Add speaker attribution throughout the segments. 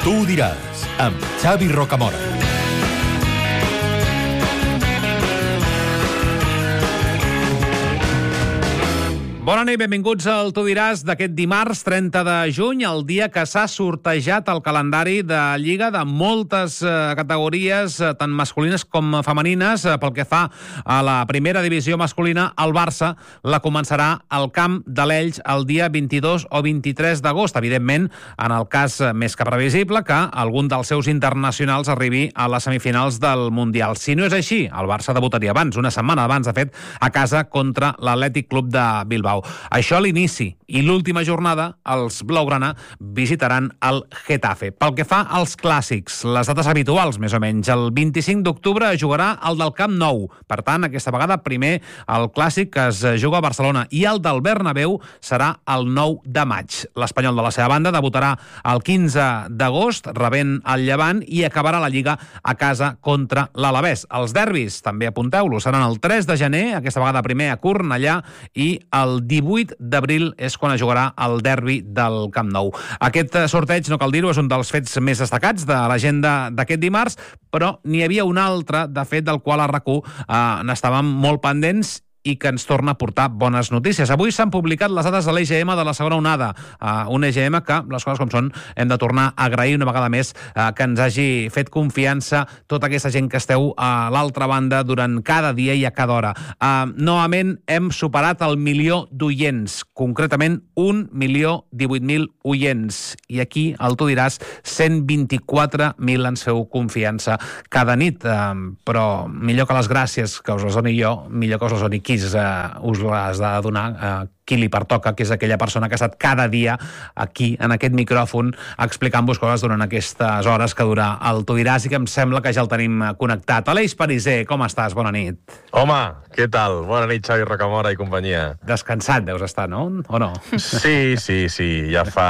Speaker 1: Tu ho diràs, amb Xavi Rocamora.
Speaker 2: Bona nit, benvinguts al Tu diràs d'aquest dimarts 30 de juny, el dia que s'ha sortejat el calendari de Lliga de moltes categories, tant masculines com femenines. Pel que fa a la primera divisió masculina, el Barça la començarà al camp de l'Elx el dia 22 o 23 d'agost. Evidentment, en el cas més que previsible, que algun dels seus internacionals arribi a les semifinals del Mundial. Si no és així, el Barça debutaria abans, una setmana abans, de fet, a casa contra l'Atlètic Club de Bilbao. Això a l'inici, i l'última jornada els blaugrana visitaran el Getafe. Pel que fa als clàssics, les dates habituals, més o menys, el 25 d'octubre jugarà el del Camp Nou. Per tant, aquesta vegada primer el clàssic que es juga a Barcelona, i el del Bernabéu serà el 9 de maig. L'Espanyol, de la seva banda, debutarà el 15 d'agost, rebent el Llevant, i acabarà la Lliga a casa contra l'Alavés. Els derbis, també apunteu-lo, seran el 3 de gener, aquesta vegada primer a Cornellà, i el 18 d'abril és quan es jugarà el derbi del Camp Nou. Aquest sorteig, no cal dir-ho, és un dels fets més destacats de l'agenda d'aquest dimarts, però n'hi havia un altre, de fet, del qual a RAC1 n'estàvem molt pendents i que ens torna a portar bones notícies. Avui s'han publicat les dades de l'EGM de la segona onada. Un EGM que, les coses com són, hem de tornar a agrair una vegada més que ens hagi fet confiança tota aquesta gent que esteu a l'altra banda durant cada dia i a cada hora. Novament hem superat el milió d'oients, concretament 1.018.000 oients. I aquí, el Tu diràs, 124.000 ens feu confiança cada nit. Però millor que les gràcies que us les doni jo, millor que us les doni qui us les ha de donar, qui li pertoca, que és aquella persona que ha estat cada dia aquí, en aquest micròfon, explicant-vos coses durant aquestes hores que dura el Tu diràs, i que em sembla que ja el tenim connectat. Aleix Pariser, com estàs? Bona nit.
Speaker 3: Home, què tal? Bona nit, Xavi Rocamora i companyia.
Speaker 2: Descansat deus estar, no? O no?
Speaker 3: Sí. Ja fa,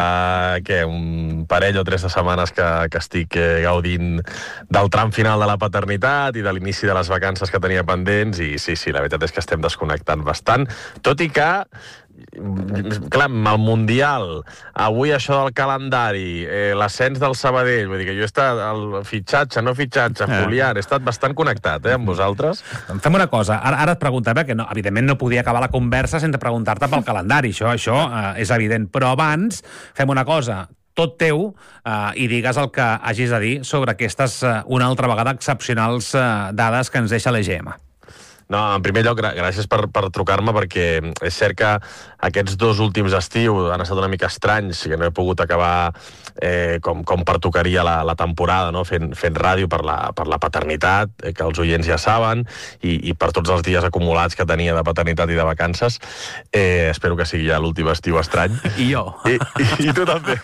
Speaker 3: un parell o 3 de setmanes que estic gaudint del tram final de la paternitat i de l'inici de les vacances que tenia pendents, i sí, la veritat és que estem desconnectant bastant, tot i que clar, el Mundial, avui això del calendari, l'ascens del Sabadell, vull dir que jo he estat, el fitxatge, foliar, he estat bastant connectat, amb vosaltres.
Speaker 2: Fem una cosa, ara et preguntaré, perquè no, evidentment no podia acabar la conversa sense preguntar-te pel calendari, això és evident, però abans fem una cosa, tot teu, i digues el que hagis de dir sobre aquestes, una altra vegada, excepcionals dades que ens deixa l'EGM.
Speaker 3: No, en primer lloc, gràcies per trucar-me, perquè és cert que aquests 2 últims estius han estat una mica estranys, que no he pogut acabar com pertocaria la temporada, no? fent ràdio per la paternitat, que els oients ja saben, i per tots els dies acumulats que tenia de paternitat i de vacances. Espero que sigui ja l'últim estiu estrany.
Speaker 2: I jo.
Speaker 3: I tu també.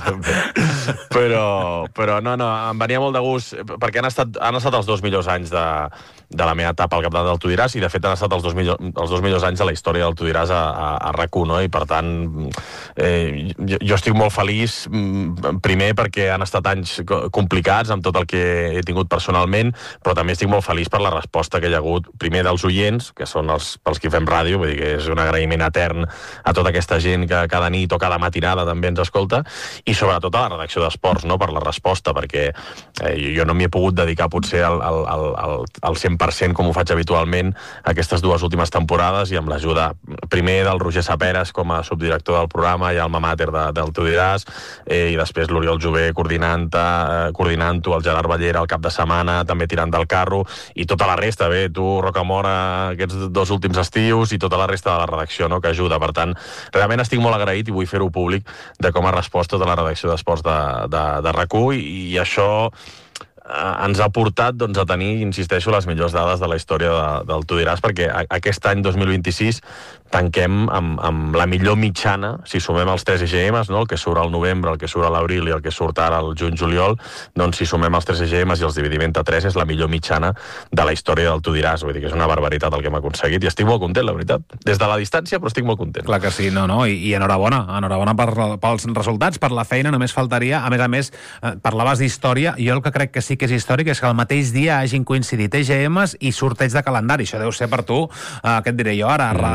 Speaker 3: Però no, em venia molt de gust, perquè han estat els 2 millors anys de la meva etapa al capdavant del Tu diràs, i de fet han estat els 2 millors anys de la història del Tu diràs a RAC1, no? I per tant jo estic molt feliç, primer perquè han estat anys complicats amb tot el que he tingut personalment, però també estic molt feliç per la resposta que hi ha hagut, primer dels oients, que són pels que fem ràdio, vull dir que és un agraïment etern a tota aquesta gent que cada nit o cada matinada també ens escolta, i sobretot a la redacció d'Esports, no? Per la resposta, perquè jo no m'hi he pogut dedicar potser al 100% com ho faig habitualment aquestes 2 últimes temporades, i amb l'ajuda primer del Roger Saperes com a subdirector del programa i alma mater del Tu diràs, i després l'Oriol Jové coordinant-ho, el Gerard Ballera al cap de setmana també tirant del carro, i tota la resta, tu, Rocamora, aquests 2 últims estius, i tota la resta de la redacció, no?, que ajuda. Per tant, realment estic molt agraït, i vull fer-ho públic, de com ha respost tota la redacció d'Esports de RAC1, i això ens ha portat a tenir, insisteixo, les millors dades de la història del Tu diràs, perquè aquest any 2026 tanquem amb la millor mitjana, si sumem els 3 EGMs, no? El que surt al novembre, el que surt a l'abril i el que surt ara al juny-juliol, doncs si sumem els 3 EGMs i els dividim entre 3 és la millor mitjana de la història del Tu diràs. Vull dir que és una barbaritat el que hem aconseguit, i estic molt content, la veritat. Des de la distància, però estic molt content.
Speaker 2: Clar que sí, no, i enhorabona pels resultats, per la feina, només faltaria. A més, parlaves d'història, jo el que crec que sí que és històric és que el mateix dia hagin coincidit EGMs i sorteig de calendari. Això deu ser per tu, què et diré jo ara, rebella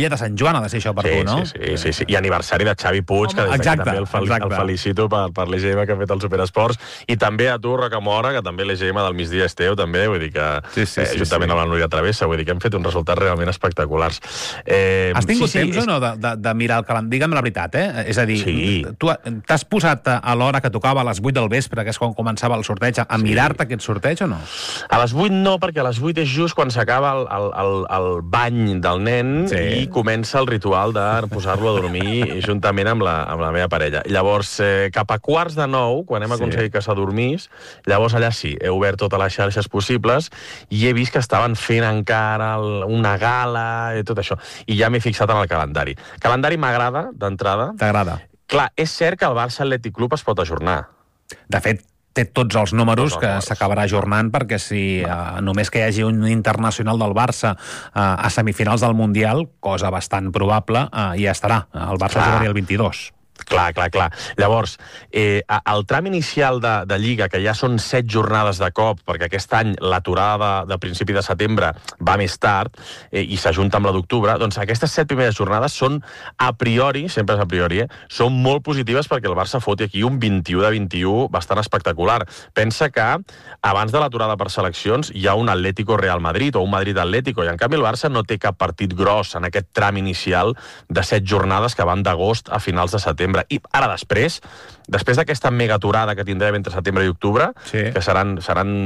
Speaker 2: Vetlla de Sant Joan ha de ser això per tu, no?
Speaker 3: Sí. I aniversari de Xavi Puig, que des d'aquí també el felicito per l'EGM que ha fet el Superesports, i també a tu, Rocamora, que també l'EGM del migdia és teu, també, vull dir que juntament amb la Núria Travessa, vull dir que hem fet uns resultats realment espectaculars.
Speaker 2: Has tingut temps o no de mirar el calendari? Digue'm la veritat, És a dir, tu t'has posat a l'hora que tocava a les 8 del vespre, que és quan començava el sorteig, a mirar-te aquest sorteig o no?
Speaker 3: A les 8 no, perquè a les 8 és just quan s'acaba el bany del nen i comença el ritual de posar-lo a dormir juntament amb la meva parella. Llavors, cap a 8:45, quan hem aconseguit que s'adormís, llavors allà sí, he obert totes les xarxes possibles i he vist que estaven fent encara una gala i tot això. I ja m'he fixat en el calendari. El calendari m'agrada, d'entrada.
Speaker 2: T'agrada?
Speaker 3: Clar, és cert que el Barça Atlètic Club es pot ajornar.
Speaker 2: De fet, té tots els números que s'acabarà ajornant, perquè si només que hi hagi un internacional del Barça a semifinals del Mundial, cosa bastant probable, ja estarà. El Barça jugaria el 22.
Speaker 3: Clar. Llavors, el tram inicial de Lliga, que ja són 7 jornades de cop, perquè aquest any l'aturada de principi de setembre va més tard i s'ajunta amb la d'octubre, doncs aquestes 7 primeres jornades són a priori, sempre és a priori, són molt positives perquè el Barça foti aquí un 21 de 21 bastant espectacular. Pensa que abans de l'aturada per seleccions hi ha un Atlético-Real Madrid o un Madrid-Atlético, i en canvi el Barça no té cap partit gros en aquest tram inicial de 7 jornades que van d'agost a finals de setembre. I ara després d'aquesta megaturada que tindrem entre setembre i octubre, que seran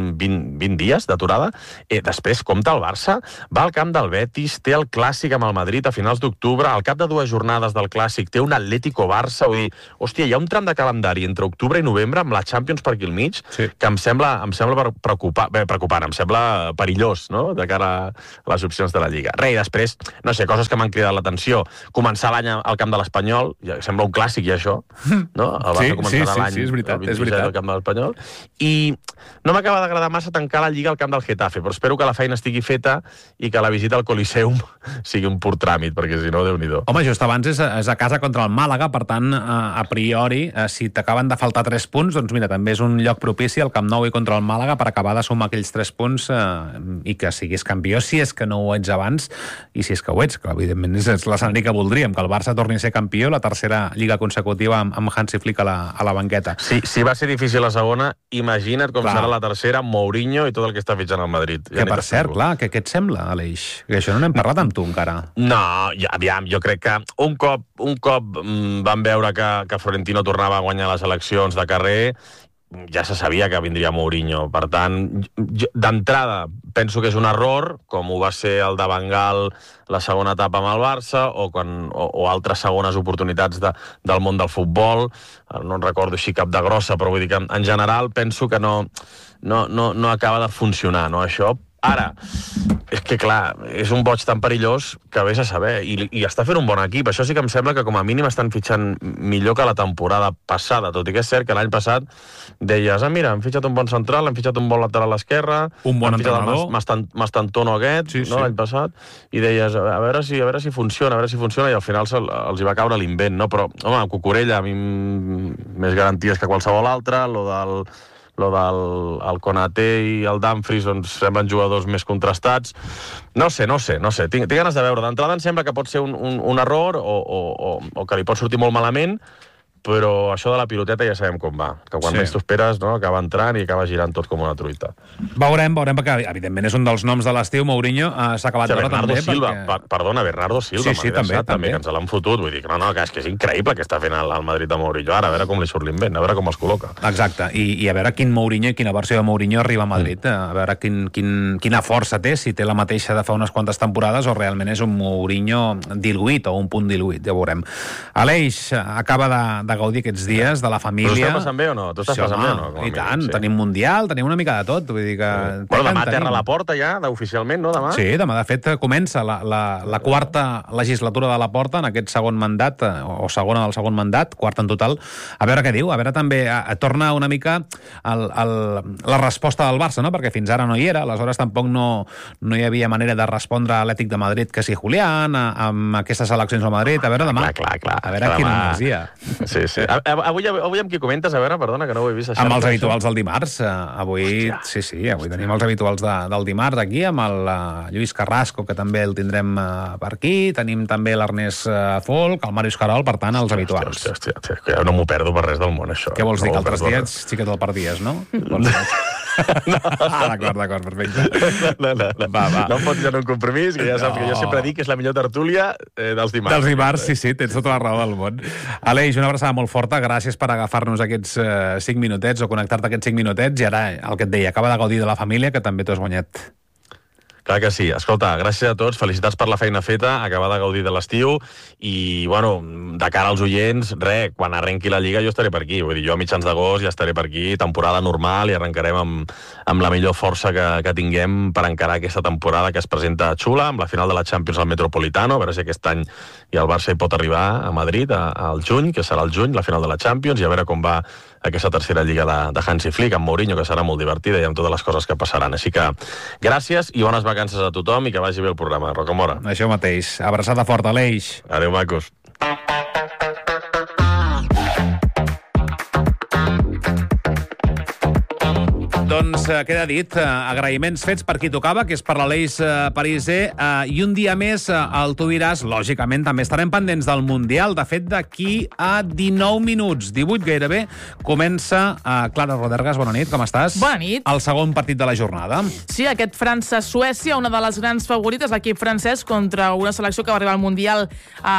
Speaker 3: 20 dies d'aturada, després compta el Barça, va al camp del Betis, té el Clàssic amb el Madrid a finals d'octubre, al cap de 2 jornades del Clàssic té un Atlético-Barça, vull dir, hòstia, hi ha un tram de calendari entre octubre i novembre amb la Champions per aquí al mig, que em sembla preocupant, em sembla perillós, no?, de cara a les opcions de la Lliga. Res, i després, no sé, coses que m'han cridat l'atenció. Començar l'any al camp de l'Espanyol, ja sembla un clàssic i això, no? El Barça començarà l'any
Speaker 2: és veritat,
Speaker 3: el 27 al camp de l'Espanyol. I no m'acaba d'agradar massa tancar la Lliga al camp del Getafe, però espero que la feina estigui feta i que la visita al Coliseum sigui un pur tràmit, perquè si no, Déu-n'hi-do.
Speaker 2: Home, just abans és a casa contra el Màlaga, per tant, a priori, si t'acaben de faltar 3 punts, doncs mira, també és un lloc propici al Camp Nou i contra el Màlaga per acabar de sumar aquells 3 punts i que siguis campió, si és que no ho ets abans, i si és que ho ets, que evidentment és l'escenari que voldríem, que el Barça torni a ser campió, la tercera Lliga consecutiva amb Hansi Flick a la banqueta.
Speaker 3: Sí, si va ser difícil la segona, imagina't com serà la tercera amb Mourinho i tot el que està fitxant al Madrid.
Speaker 2: Que per cert, clar, què et sembla, Aleix? Que això no n'hem parlat amb tu encara.
Speaker 3: No, aviam, jo crec que un cop vam veure que Florentino tornava a guanyar les eleccions de carrer, ja se sabia que vindria Mourinho. Per tant, d'entrada, penso que és un error, com ho va ser el de Bengal la segona etapa amb el Barça, o altres segones oportunitats del món del futbol. No en recordo així cap de grossa, però vull dir que en general penso que no acaba de funcionar, no, això. Ara, és que clar, és un boig tan perillós que vés a saber, i està fent un bon equip. Això sí que em sembla que com a mínim estan fitxant millor que la temporada passada, tot i que és cert que l'any passat deies, mira, hem fitxat un bon central, hem fitxat un bon lateral a l'esquerra,
Speaker 2: un bon entrenador,
Speaker 3: Mastantuono aquest, no, l'any passat, i deies, a veure si funciona, i al final els hi va caure l'invent, no? Però, home, Cucurella, a mi més garanties que qualsevol altre, lo del Konaté i el Dumfries doncs, semblen jugadors més contrastats. No sé. Tinc ganes de veure. D'entrada em sembla que pot ser un error o que li pot sortir molt malament, però això de la piloteta ja sabem com va, que quan més t'ho esperes, no, acaba entrant i acaba girant tot com una truita.
Speaker 2: Veurem, perquè evidentment és un dels noms de l'estiu. Mourinho s'ha acabat de veure també.
Speaker 3: Bernardo Silva,
Speaker 2: sí, també,
Speaker 3: que ens l'han fotut, vull dir que que és increïble que està fent el Madrid de Mourinho ara, a veure com li surt l'invent, a veure com els col·loca.
Speaker 2: Exacte, i a veure quin Mourinho i quina versió de Mourinho arriba a Madrid, a veure quina força té, si té la mateixa de fa unes quantes temporades o realment és un Mourinho diluït o un punt diluït, ja veurem. Aleix acaba de gaudir aquests dies de la família.
Speaker 3: Però estàs passant bé o no? Tu estàs passant bé o no?
Speaker 2: I tant, tenim Mundial, tenim una mica de tot. Vull dir que...
Speaker 3: Bueno, demà terra a la porta ja, oficialment, no? Demà?
Speaker 2: Sí, demà, de fet, comença la quarta legislatura de la porta en aquest segon mandat, o segona del segon mandat, quarta en total. A veure què diu, a veure també, torna una mica la resposta del Barça, no? Perquè fins ara no hi era, aleshores tampoc no hi havia manera de respondre a l'Atlètic de Madrid que si Julián, amb aquestes eleccions al Madrid, a veure demà.
Speaker 3: Clar.
Speaker 2: A veure quina energia.
Speaker 3: Sí. sí. Avui amb qui comentes? A veure, perdona, que no ho he vist.
Speaker 2: Amb els habituals del dimarts. Avui avui tenim els habituals del dimarts aquí, amb el Lluís Carrasco, que també el tindrem per aquí, tenim també l'Ernest Folk, el Màrius Carol, per tant, els habituals.
Speaker 3: Hòstia, ja no m'ho perdo per res del món, això.
Speaker 2: Què vols dir, que altres dies sí que te'l perdies, no? D'acord, perfecte.
Speaker 3: No em fotis en un compromís, que ja saps que jo sempre dic que és la millor tertúlia dels dimarts.
Speaker 2: Dels dimarts, sí, tens tota la raó del món. Aleix, una abraçada molt forta, gràcies per agafar-nos aquests 5 minutets o connectar-te aquests 5 minutets, i ara, el que et deia, acaba de gaudir de la família, que també t'ho has guanyat.
Speaker 3: Clar que sí. Escolta, gràcies a tots, felicitats per la feina feta, acabar de gaudir de l'estiu, i, bueno, de cara als oients, quan arrenqui la Lliga jo estaré per aquí. Vull dir, jo a mitjans d'agost ja estaré per aquí, temporada normal, i arrencarem amb la millor força que tinguem per encarar aquesta temporada que es presenta xula, amb la final de la Champions al Metropolitano, a veure si aquest any i el Barça hi pot arribar a Madrid al juny, que serà el juny, la final de la Champions, i a veure com va aquesta tercera lliga de Hansi Flick, amb Mourinho, que serà molt divertida, i amb totes les coses que passaran. Així que gràcies i bones vacances a tothom, i que vagi bé el programa. Rocamora.
Speaker 2: Això mateix. Abraçada forta, Aleix.
Speaker 3: Adéu, macos.
Speaker 2: Doncs queda dit, agraïments fets per qui tocava, que és per l'Aleix Pariser, i un dia més el Tu diràs, lògicament, també estarem pendents del Mundial. De fet, d'aquí a 19 minuts, 18 gairebé, comença Clara Rodergas, bona nit, com estàs?
Speaker 4: Bona nit.
Speaker 2: El segon partit de la jornada.
Speaker 4: Sí, aquest França-Suècia, una de les grans favorites, l'equip francès, contra una selecció que va arribar al Mundial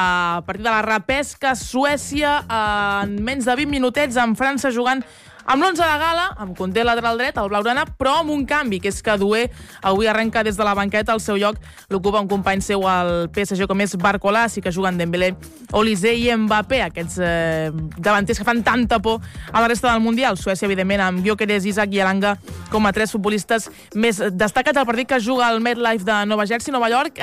Speaker 4: a partir de la repesca. Suècia, en menys de 20 minutets, amb França jugant amb l'11 de gala, amb Koundé lateral dret, el blaugrana, però amb un canvi, que és que Doué avui arrenca des de la banqueta. El seu lloc l'ocupa un company seu al PSG, com és Barcola, sí que juguen Dembélé, Olise i Mbappé, aquests davanters que fan tanta por a la resta del Mundial. Suècia, evidentment, amb Gyökeres, Isaac i Elanga com a 3 futbolistes més destacats. El partit que juga al MetLife de Nova Jersey, Nova York,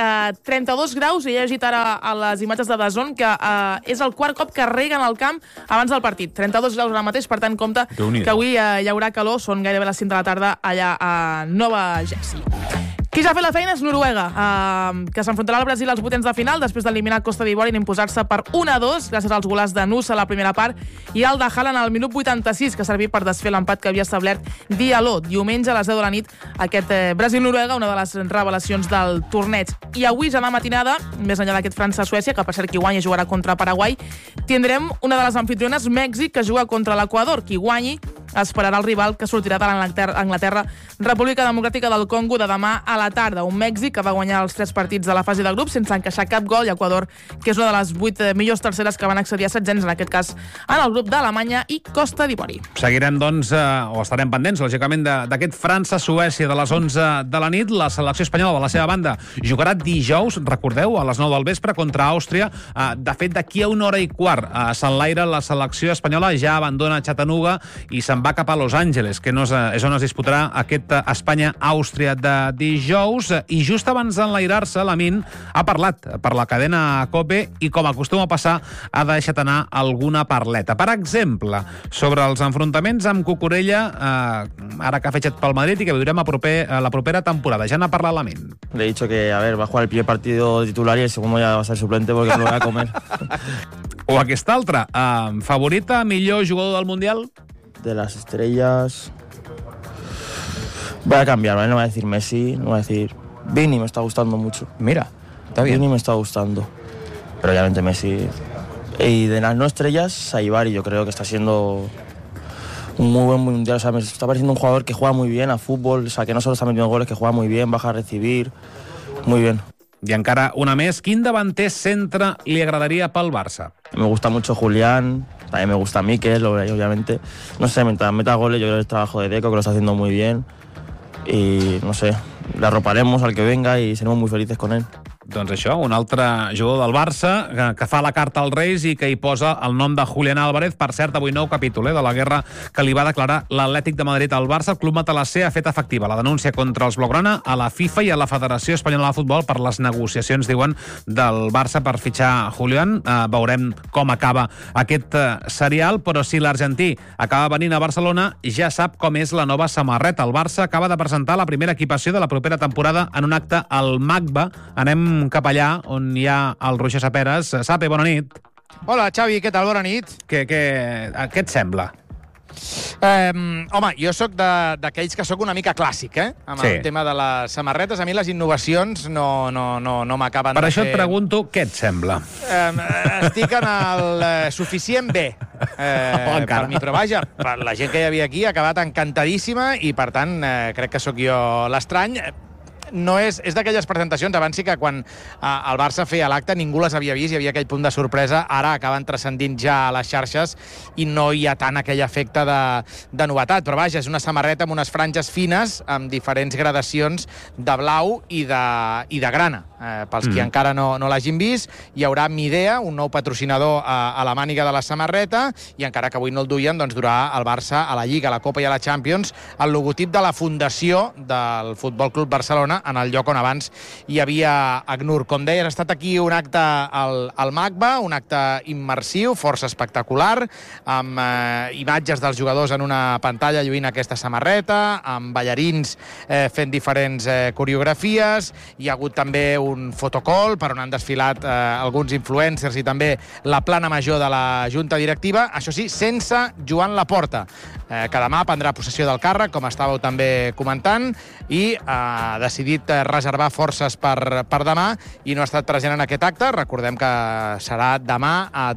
Speaker 4: 32 graus, he llegit ara a les imatges de DAZN que és el quart cop que reguen el camp abans del partit. 32 graus ara mateix, per tant, compte que avui hi haurà calor, són gairebé les 5 de la tarda allà a Nova Jersey. Qui ja ha fet la feina és Noruega, que s'enfrontarà al Brasil als vuitens de final després d'eliminar Costa d'Ivori i imposar-se per 1-2 gràcies als golars de Nusa a la primera part i el de Haaland al minut 86, que ha servit per desfer l'empat que havia establert Diallo. Diumenge a les 10 de la nit, aquest Brasil-Noruega, una de les revelacions del torneig. I avui, ja a la matinada, més enllà d'aquest França-Suècia, que per cert qui guanyi jugarà contra Paraguai, tindrem una de les anfitriones, Mèxic, que juga contra l'Equador. Qui guanyi esperarà el rival que sortirà de l'Anglaterra, República Democràtica del Congo, de demà a la tarda. Un Mèxic que va guanyar els 3 partits de la fase de grup sense encaixar cap gol, i Equador, que és una de les 8 millors terceres que van accedir a setzents, en aquest cas en el grup d'Alemanya i Costa d'Ivori.
Speaker 2: Seguirem, doncs, o estarem pendents, lògicament, d'aquest França-Suècia de les 11 de la nit. La selecció espanyola, de la seva banda, jugarà dijous, recordeu, a les 9 del vespre contra Àustria. De fet, d'aquí a 1 hora i quart s'enlaira la selecció espanyola, ja abandona Chattanooga i se'n va cap a Los Angeles, que és on es disputarà aquest Espanya-Àustria de dijous. I just abans d'enlairar-se, Lamin ha parlat per la cadena COPE i, com acostuma a passar, ha deixat anar alguna parleta. Per exemple, sobre els enfrontaments amb Cucurella, ara que ha fitxat pel Madrid i que viurem la propera temporada. Ja n'ha parlat Lamin.
Speaker 5: Le he dicho que, va a jugar el primer partido titular y el segundo ya va a ser suplente porque me lo voy a comer.
Speaker 2: O aquesta altra, favorita, millor jugador del Mundial?
Speaker 5: De las estrellas... Voy a cambiar, ¿vale? No voy a decir Messi, no voy a decir... Vini me está gustando mucho.
Speaker 2: Mira, está bien.
Speaker 5: Vini me está gustando. Pero obviamente Messi... Y de las no estrellas, Saibari, yo creo que está siendo un muy buen mundial. O sea, me está pareciendo un jugador que juega muy bien a fútbol, o sea, que no solo está metiendo goles, que juega muy bien, baja a recibir... Muy bien.
Speaker 2: I encara una més, quin davanter centre li agradaria pel Barça?
Speaker 5: Me gusta mucho Julián, también me gusta Mikel, obviamente. No sé, mientras meta goles, yo creo que el trabajo de Deco, que lo está haciendo muy bien. Y, no sé, le arroparemos al que venga y seremos muy felices con él.
Speaker 2: Doncs això, un altre jugador del Barça que fa la carta als Reis i que hi posa el nom de Julián Álvarez. Per cert, avui nou capítol de la guerra que li va declarar l'Atlètic de Madrid al Barça. El club matalasser ha fet efectiva la denúncia contra els blaugrana a la FIFA i a la Federació Espanyola de Futbol per les negociacions, diuen, del Barça per fitxar Julián. Veurem com acaba aquest serial, però si l'argentí acaba venint a Barcelona, ja sap com és la nova samarreta. El Barça acaba de presentar la primera equipació de la propera temporada en un acte al MACBA. Anem cap allà on hi ha el Roger Saperes. Sape, bona nit.
Speaker 6: Hola, Xavi, què tal? Bona nit.
Speaker 2: Què et sembla?
Speaker 6: Home, jo sóc d'aquells que sóc una mica clàssic, amb el tema de les samarretes. A mi les innovacions no m'acaben de fer...
Speaker 2: Per això et pregunto què et sembla.
Speaker 6: Estic en el suficient bé per mi, però vaja, la gent que hi havia aquí ha acabat encantadíssima i, per tant, crec que sóc jo l'estrany. No és d'aquelles presentacions, abans sí que quan el Barça feia l'acte ningú les havia vist, hi havia aquell punt de sorpresa, ara acaben transcendint ja a les xarxes i no hi ha tant aquell efecte de novetat, però vaja, és una samarreta amb unes franges fines, amb diferents gradacions de blau i de grana. Pels qui encara no l'hagin vist, hi haurà Midea, un nou patrocinador a la màniga de la samarreta, i encara que avui no el duien, doncs durà el Barça a la Lliga, a la Copa i a la Champions, el logotip de la fundació del Futbol Club Barcelona, en el lloc on abans hi havia ACNUR. Com deia, ha estat aquí un acte al MACBA, un acte immersiu, força espectacular, amb imatges dels jugadors en una pantalla lluint aquesta samarreta, amb ballarins fent diferents coreografies. Hi ha hagut també un fotocall per on han desfilat alguns influencers i també la plana major de la Junta Directiva, això sí, sense Joan Laporta, que demà prendrà possessió del càrrec, com estàveu també comentant, i ha decidit reservar forces per demà i no ha estat present en aquest acte. Recordem que serà demà a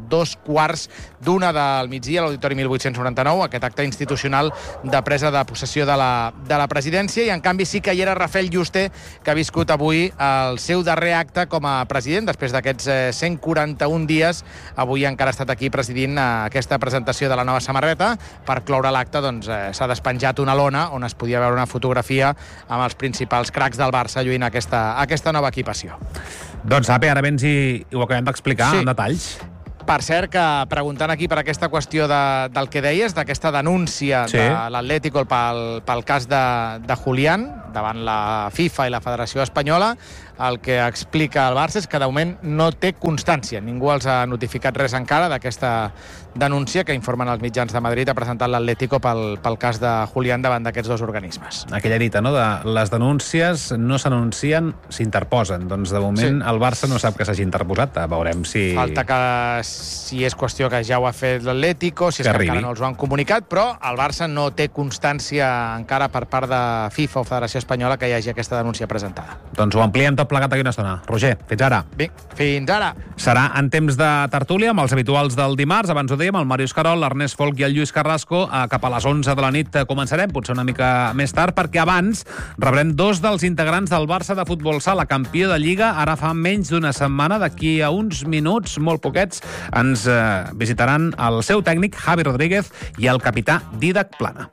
Speaker 6: 2:15 del migdia a l'Auditori 1899, aquest acte institucional de presa de possessió de la presidència, i en canvi sí que hi era Rafael Yuste, que ha viscut avui el seu darrer acte com a president, després d'aquests 141 dies. Avui encara ha estat aquí presidint aquesta presentació de la nova samarreta. Per cloure l'acte s'ha despenjat una lona on es podia veure una fotografia amb els principals cracs del Barça lluint aquesta nova equipació.
Speaker 2: Doncs, Ape, ara vens i ho acabem d'explicar en detalls.
Speaker 6: Per cert, que preguntant aquí per aquesta qüestió del que deies, d'aquesta denúncia de l'Atlético pel cas de Julián davant la FIFA i la Federació Espanyola, el que explica el Barça és que de moment no té constància. Ningú els ha notificat res encara d'aquesta denúncia que informen els mitjans de Madrid ha presentat l'Atlético pel cas de Julián davant d'aquests dos organismes.
Speaker 2: Aquella dita, no?, de les denúncies no s'anuncien, s'interposen. Doncs de moment el Barça no sap que s'hagi interposat. Veurem si...
Speaker 6: Falta que si és qüestió que ja ho ha fet l'Atlético, si és que encara no els ho han comunicat, però el Barça no té constància encara per part de FIFA o Federació Espanyola que hi hagi aquesta denúncia presentada.
Speaker 2: Doncs ho ampliem tot plegat aquí una estona. Roger, fins ara.
Speaker 6: Bé, fins ara.
Speaker 2: Serà en temps de tertúlia amb els habituals del dimarts. Abans ho dèiem, el Màrius Carol, l'Ernest Folk i el Lluís Carrasco. Cap a les 11 de la nit començarem, potser una mica més tard, perquè abans rebrem dos dels integrants del Barça de futbol sala, campió de Lliga, ara fa menys d'una setmana. D'aquí a uns minuts, molt poquets, ens visitaran el seu tècnic, Javi Rodríguez, i el capità Dídac Plana.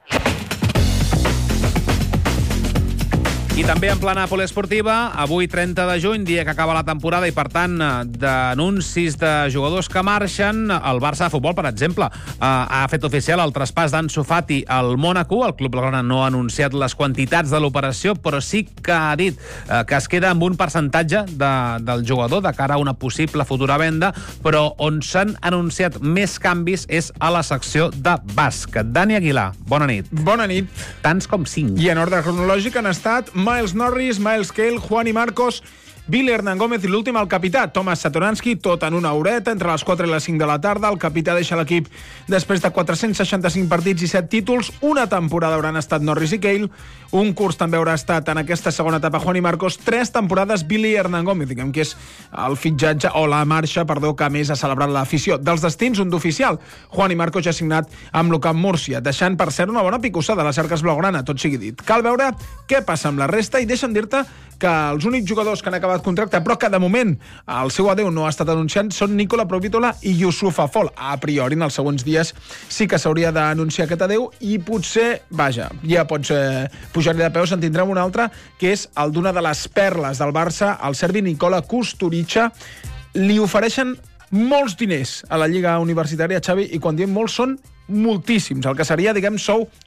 Speaker 2: I també en plana poliesportiva, avui 30 de juny, dia que acaba la temporada i, per tant, d'anuncis de jugadors que marxen, el Barça de futbol, per exemple, ha fet oficial el traspàs d'Ansu Fati al Mónaco. El club blaugrana no ha anunciat les quantitats de l'operació, però sí que ha dit que es queda amb un percentatge del jugador de cara a una possible futura venda, però on s'han anunciat més canvis és a la secció de bàsquet. Dani Aguilar, bona nit.
Speaker 7: Bona nit.
Speaker 2: Tants com 5.
Speaker 7: I en ordre cronològic han estat Miles Norris, Miles Cale, Juan i Marcos, Billy Hernán Gómez i l'últim el capità, Tomas Satoransky, tot en una horeta, entre les 4 i les 5 de la tarda. El capità deixa l'equip després de 465 partits i 7 títols. Una temporada hauran estat Norris i Cale, un curs també haurà estat en aquesta segona etapa Juan i Marcos, 3 temporades Billy Hernán Gómez, diguem que és el fitxatge o la marxa, que més ha celebrat l'afició. Dels destins, un d'oficial. Juan i Marcos ja ha signat amb l'Ucamp Múrcia, deixant per cert una bona picossada a les arques blaugrana, tot sigui dit. Cal veure què passa amb la resta i deixa'm dir-te que els únics jugadors que han acabat contracte, però que de moment el seu adeu no ha estat anunciat, són Nicola Provítola i Youssouf Afol. A priori, en els següents dies sí que s'hauria d'anunciar aquest adeu i potser, vaja, ja pots pujar-li de peus, en tindrem un altre, que és el d'una de les perles del Barça, el serbi Nikola Kusturica. Li ofereixen molts diners a la Lliga Universitària, Xavi, i quan diem molts són moltíssims, el que seria, diguem, sou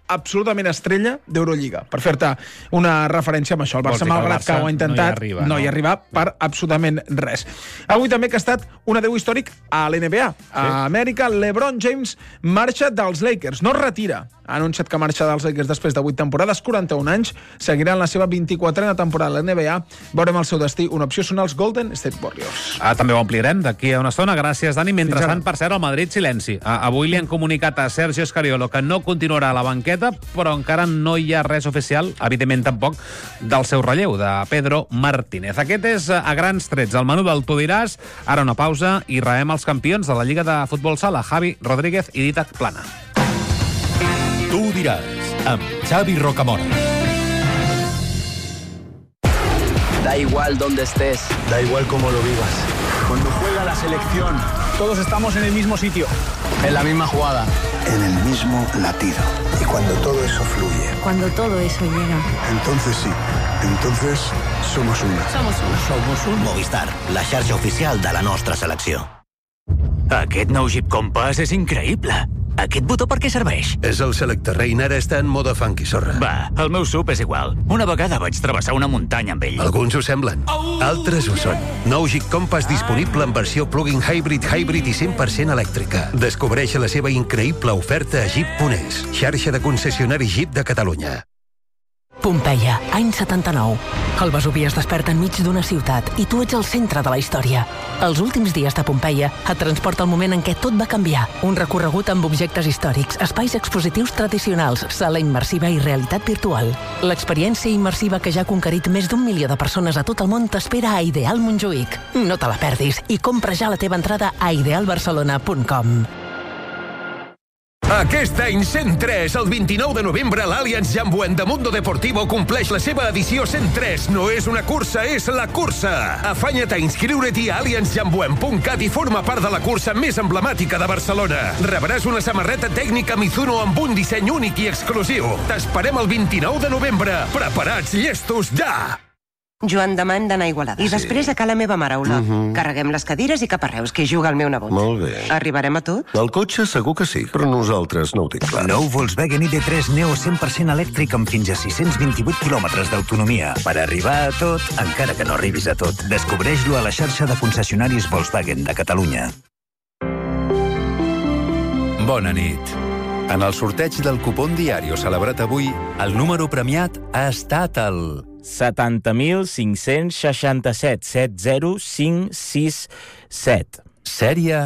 Speaker 7: absolutament estrella d'Eurolliga, per fer-te una referència amb això. El Barça, malgrat que ho ha intentat, no hi arriba per absolutament res. Avui també que ha estat un adeu històric a l'NBA. A Amèrica, LeBron James marxa dels Lakers, no es retira. Ha anunciat que marxa dels Lakers després de 8 temporades, 41 anys, seguirà en la seva 24a temporada a l'NBA. Veurem el seu destí. Una opció són els Golden State Warriors.
Speaker 2: També ho ampliarem d'aquí a una estona. Gràcies, Dani. Mentrestant, per cert, el Madrid silenci. Avui li han comunicat a Sergio Scariolo que no continuarà a la banqueta, però encara no hi ha res oficial, evidentment tampoc, del seu relleu, de Pedro Martínez. Aquest és, a grans trets, el menú del Tu diràs. Ara una pausa i rebem els campions de la Lliga de Futbol Sala, Javi Rodríguez i Dídac Plana.
Speaker 1: Tu diràs, amb Xavi Rocamora.
Speaker 8: Da igual donde estés.
Speaker 9: Da igual cómo lo vivas.
Speaker 10: Cuando juega la selección, todos estamos en el mismo sitio,
Speaker 8: en la misma jugada,
Speaker 9: en el mismo latido. Y cuando todo eso fluye.
Speaker 11: Cuando todo eso llega.
Speaker 9: Entonces sí, entonces somos una.
Speaker 11: Somos un.
Speaker 12: Movistar, la xarxa oficial de la nostra selecció.
Speaker 13: Aquest nou Jeep Compass és increïble. Aquest botó per què serveix?
Speaker 14: És el Selector Rain, ara està en mode funky, sorra.
Speaker 13: Va, el meu SUV és igual. Una vegada vaig travessar una muntanya amb ell.
Speaker 14: Alguns ho semblen, altres ho són. Nou Jeep Compass disponible en versió plug-in hybrid i 100% elèctrica. Descobreix la seva increïble oferta a Jeep.es, xarxa de concessionaris Jeep de Catalunya.
Speaker 15: Pompeia, any 79. El Vesuvi es desperta enmig d'una ciutat i tu ets el centre de la història. Els últims dies de Pompeia et transporta al moment en què tot va canviar. Un recorregut amb objectes històrics, espais expositius tradicionals, sala immersiva i realitat virtual. L'experiència immersiva que ja ha conquerit més d'1 milió de persones a tot el món t'espera a Ideal Montjuïc. No te la perdis i compra ja la teva entrada a idealbarcelona.com.
Speaker 14: Aquest any 103, el 29 de novembre, l'Allianz Jambuent de Mundo Deportivo compleix la seva edició 103. No és una cursa, és la cursa. Afanya't a inscriure-t'hi a allianzjambuent.cat i forma part de la cursa més emblemàtica de Barcelona. Rebràs una samarreta tècnica Mizuno amb un disseny únic i exclusiu. T'esperem el 29 de novembre. Preparats, llestos, ja!
Speaker 16: Joan Damant d'anar a Igualada. I després a ca la meva mare, Ola. Carreguem les cadires i cap a Reus, que hi juga el meu nebot.
Speaker 17: Molt bé.
Speaker 16: Arribarem a tot?
Speaker 17: El cotxe segur que sí, però nosaltres no ho tinc clar.
Speaker 18: Nou Volkswagen ID3 Neo 100% elèctric amb fins a 628 quilòmetres d'autonomia. Per arribar a tot, encara que no arribis a tot. Descobreix-lo a la xarxa de concessionaris Volkswagen de Catalunya.
Speaker 1: Bona nit. En el sorteig del cupón diario celebrat avui, el número premiat ha estat el
Speaker 19: 70.567 70567.
Speaker 1: Sèrie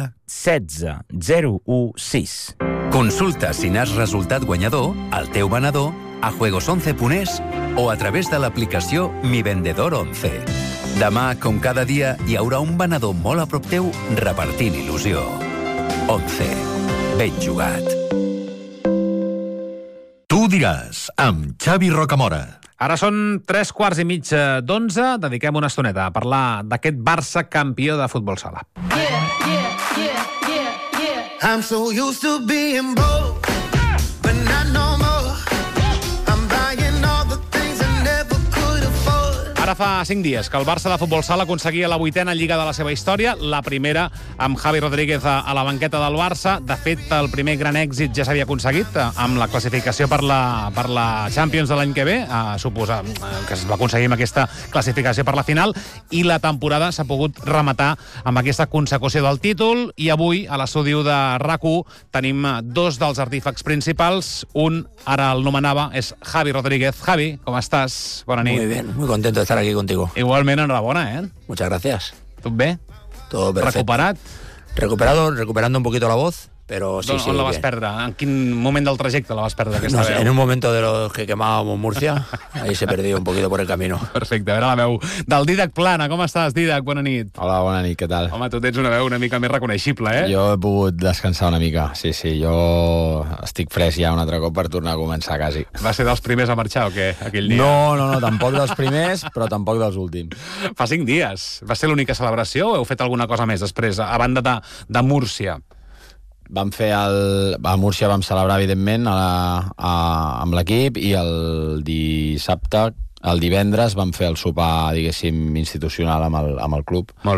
Speaker 19: 16016.
Speaker 1: Consulta si n'has resultat guanyador al teu venedor, a juegos11.es o a través de l'aplicació Mi Vendedor 11. Demà, com cada dia, hi haurà un venedor molt a prop teu repartint il·lusió. 11. Ben jugat. Tu diràs, amb Xavi Rocamora.
Speaker 2: Ara són 3:15 Dediquem una estoneta a parlar d'aquest Barça campió de futbol sala.
Speaker 20: I'm so used to being broke, but not no more. I'm buying all the things I never could afford.
Speaker 2: Ara fa 5 dies que el Barça de futbol sala aconseguia la 8a Lliga de la seva història, la primera amb Javi Rodríguez a la banqueta del Barça. De fet, el primer gran èxit ja s'havia aconseguit amb la classificació per la Champions de l'any que ve, suposa que es va aconseguir amb aquesta classificació per la final, i la temporada s'ha pogut rematar amb aquesta consecució del títol, i avui a l'estudi de RAC1 tenim dos dels artífecs principals. Un, ara el nomenava, és Javi Rodríguez. Javi, com estàs? Bona nit.
Speaker 21: Muy bien, muy contento de estar aquí contigo.
Speaker 2: Igualment, enhorabona, ¿eh?
Speaker 21: Muchas gracias.
Speaker 2: ¿Tot bé?
Speaker 21: Todo perfecto.
Speaker 2: ¿Recuperat?
Speaker 21: Recuperando un poquito la voz, pero sí, sí.
Speaker 2: ¿On la vas perdre? En quin moment del trajecte la vas perdre, aquesta veu?
Speaker 21: En un momento de los que quemábamos Murcia, ahí se perdió un poquito por el camino.
Speaker 2: Perfecte, a veure la veu del Dídac Plana. Com estàs, Dídac? Bona nit.
Speaker 22: Hola, bona nit, què tal?
Speaker 2: Home, tu tens una veu una mica més reconeixible, eh?
Speaker 22: Jo he pogut descansar una mica, sí, jo estic fresc ja un altre cop per tornar a començar, quasi.
Speaker 2: Va ser dels primers a marxar o què, aquell dia?
Speaker 22: No, tampoc dels primers, però tampoc dels últims.
Speaker 2: Fa 5 dies. Va ser l'única celebració o heu fet alguna cosa més després, a banda de Múrcia?
Speaker 22: A Múrcia vam celebrar, evidentment, amb l'equip, i el divendres vam fer el sopar, diguéssim, institucional amb el club.
Speaker 2: Molt bé.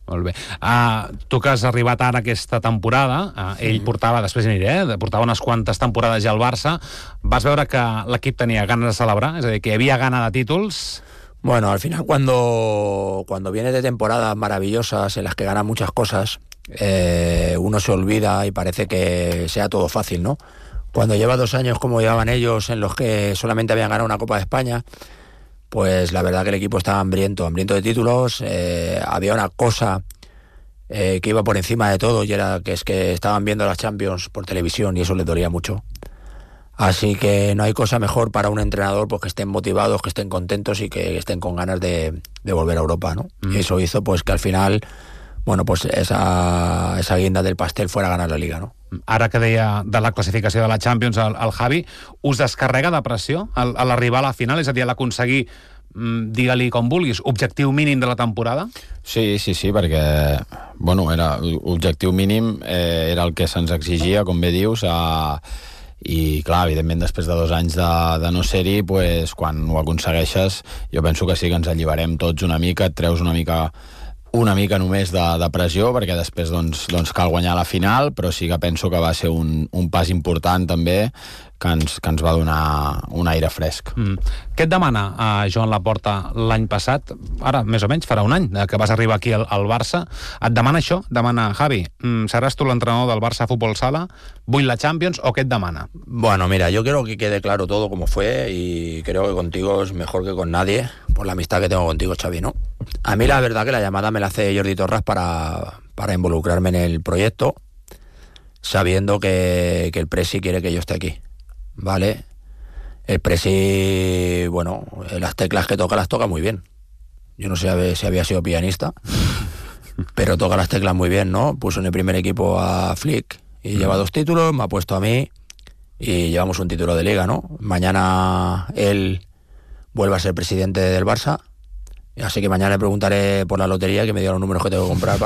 Speaker 2: Molt bé. Tu que has arribat ara aquesta temporada, ell portava, després aniré, portava unes quantes temporades ja al Barça, vas veure que l'equip tenia ganes de celebrar? És a dir, que hi havia gana de títols?
Speaker 21: Bueno, al final cuando vienes de temporadas maravillosas en las que ganas muchas cosas, uno se olvida y parece que sea todo fácil, ¿no? Cuando lleva 2 años como llevaban ellos, en los que solamente habían ganado una Copa de España, pues la verdad que el equipo estaba hambriento de títulos. Había una cosa que iba por encima de todo, y era que es que estaban viendo las Champions por televisión y eso les dolía mucho. Así que no hay cosa mejor para un entrenador, pues que estén motivados, que estén contentos y que estén con ganas de volver a Europa, ¿no? Y eso hizo pues que al final, bueno, pues esa guinda del pastel fuera a ganar la Liga, ¿no?
Speaker 2: Ara que deia de la classificació de la Champions al Javi, us descarrega de pressió a l'arribar a la final? És a dir, a l'aconseguir, digue-li com vulguis, objectiu mínim de la temporada?
Speaker 22: Sí, perquè, bueno, objectiu mínim era el que se'ns exigia, com bé dius, i clar, evidentment després de 2 anys de no ser-hi, pues, quan ho aconsegueixes, jo penso que sí que ens alliberem tots una mica, et treus una mica només de pressió, perquè després doncs cal guanyar la final, però sí que penso que va ser un pas important també, que ens va donar un aire fresc.
Speaker 2: Què et demana Joan Laporta l'any passat? Ara, més o menys, farà un any que vas arribar aquí al Barça. Et demana això? Demana, Javi, seràs tu l'entrenador del Barça Fútbol Sala? Vull la Champions? O què et demana?
Speaker 21: Bueno, mira, yo quiero que quede claro todo como fue, y creo que contigo es mejor que con nadie, por la amistad que tengo contigo, Xavi, ¿no? A mí la verdad que la llamada me la hace Jordi Torras para involucrarme en el proyecto, sabiendo que el Presi quiere que yo esté aquí, ¿vale? El Presi, bueno, las teclas que toca las toca muy bien. Yo no sé si había sido pianista, pero toca las teclas muy bien, ¿no? Puso en el primer equipo a Flick y lleva 2 títulos, me ha puesto a mí y llevamos un título de Liga, ¿no? Mañana él vuelve a ser presidente del Barça, así que mañana le preguntaré por la lotería que me diga los números que tengo que comprar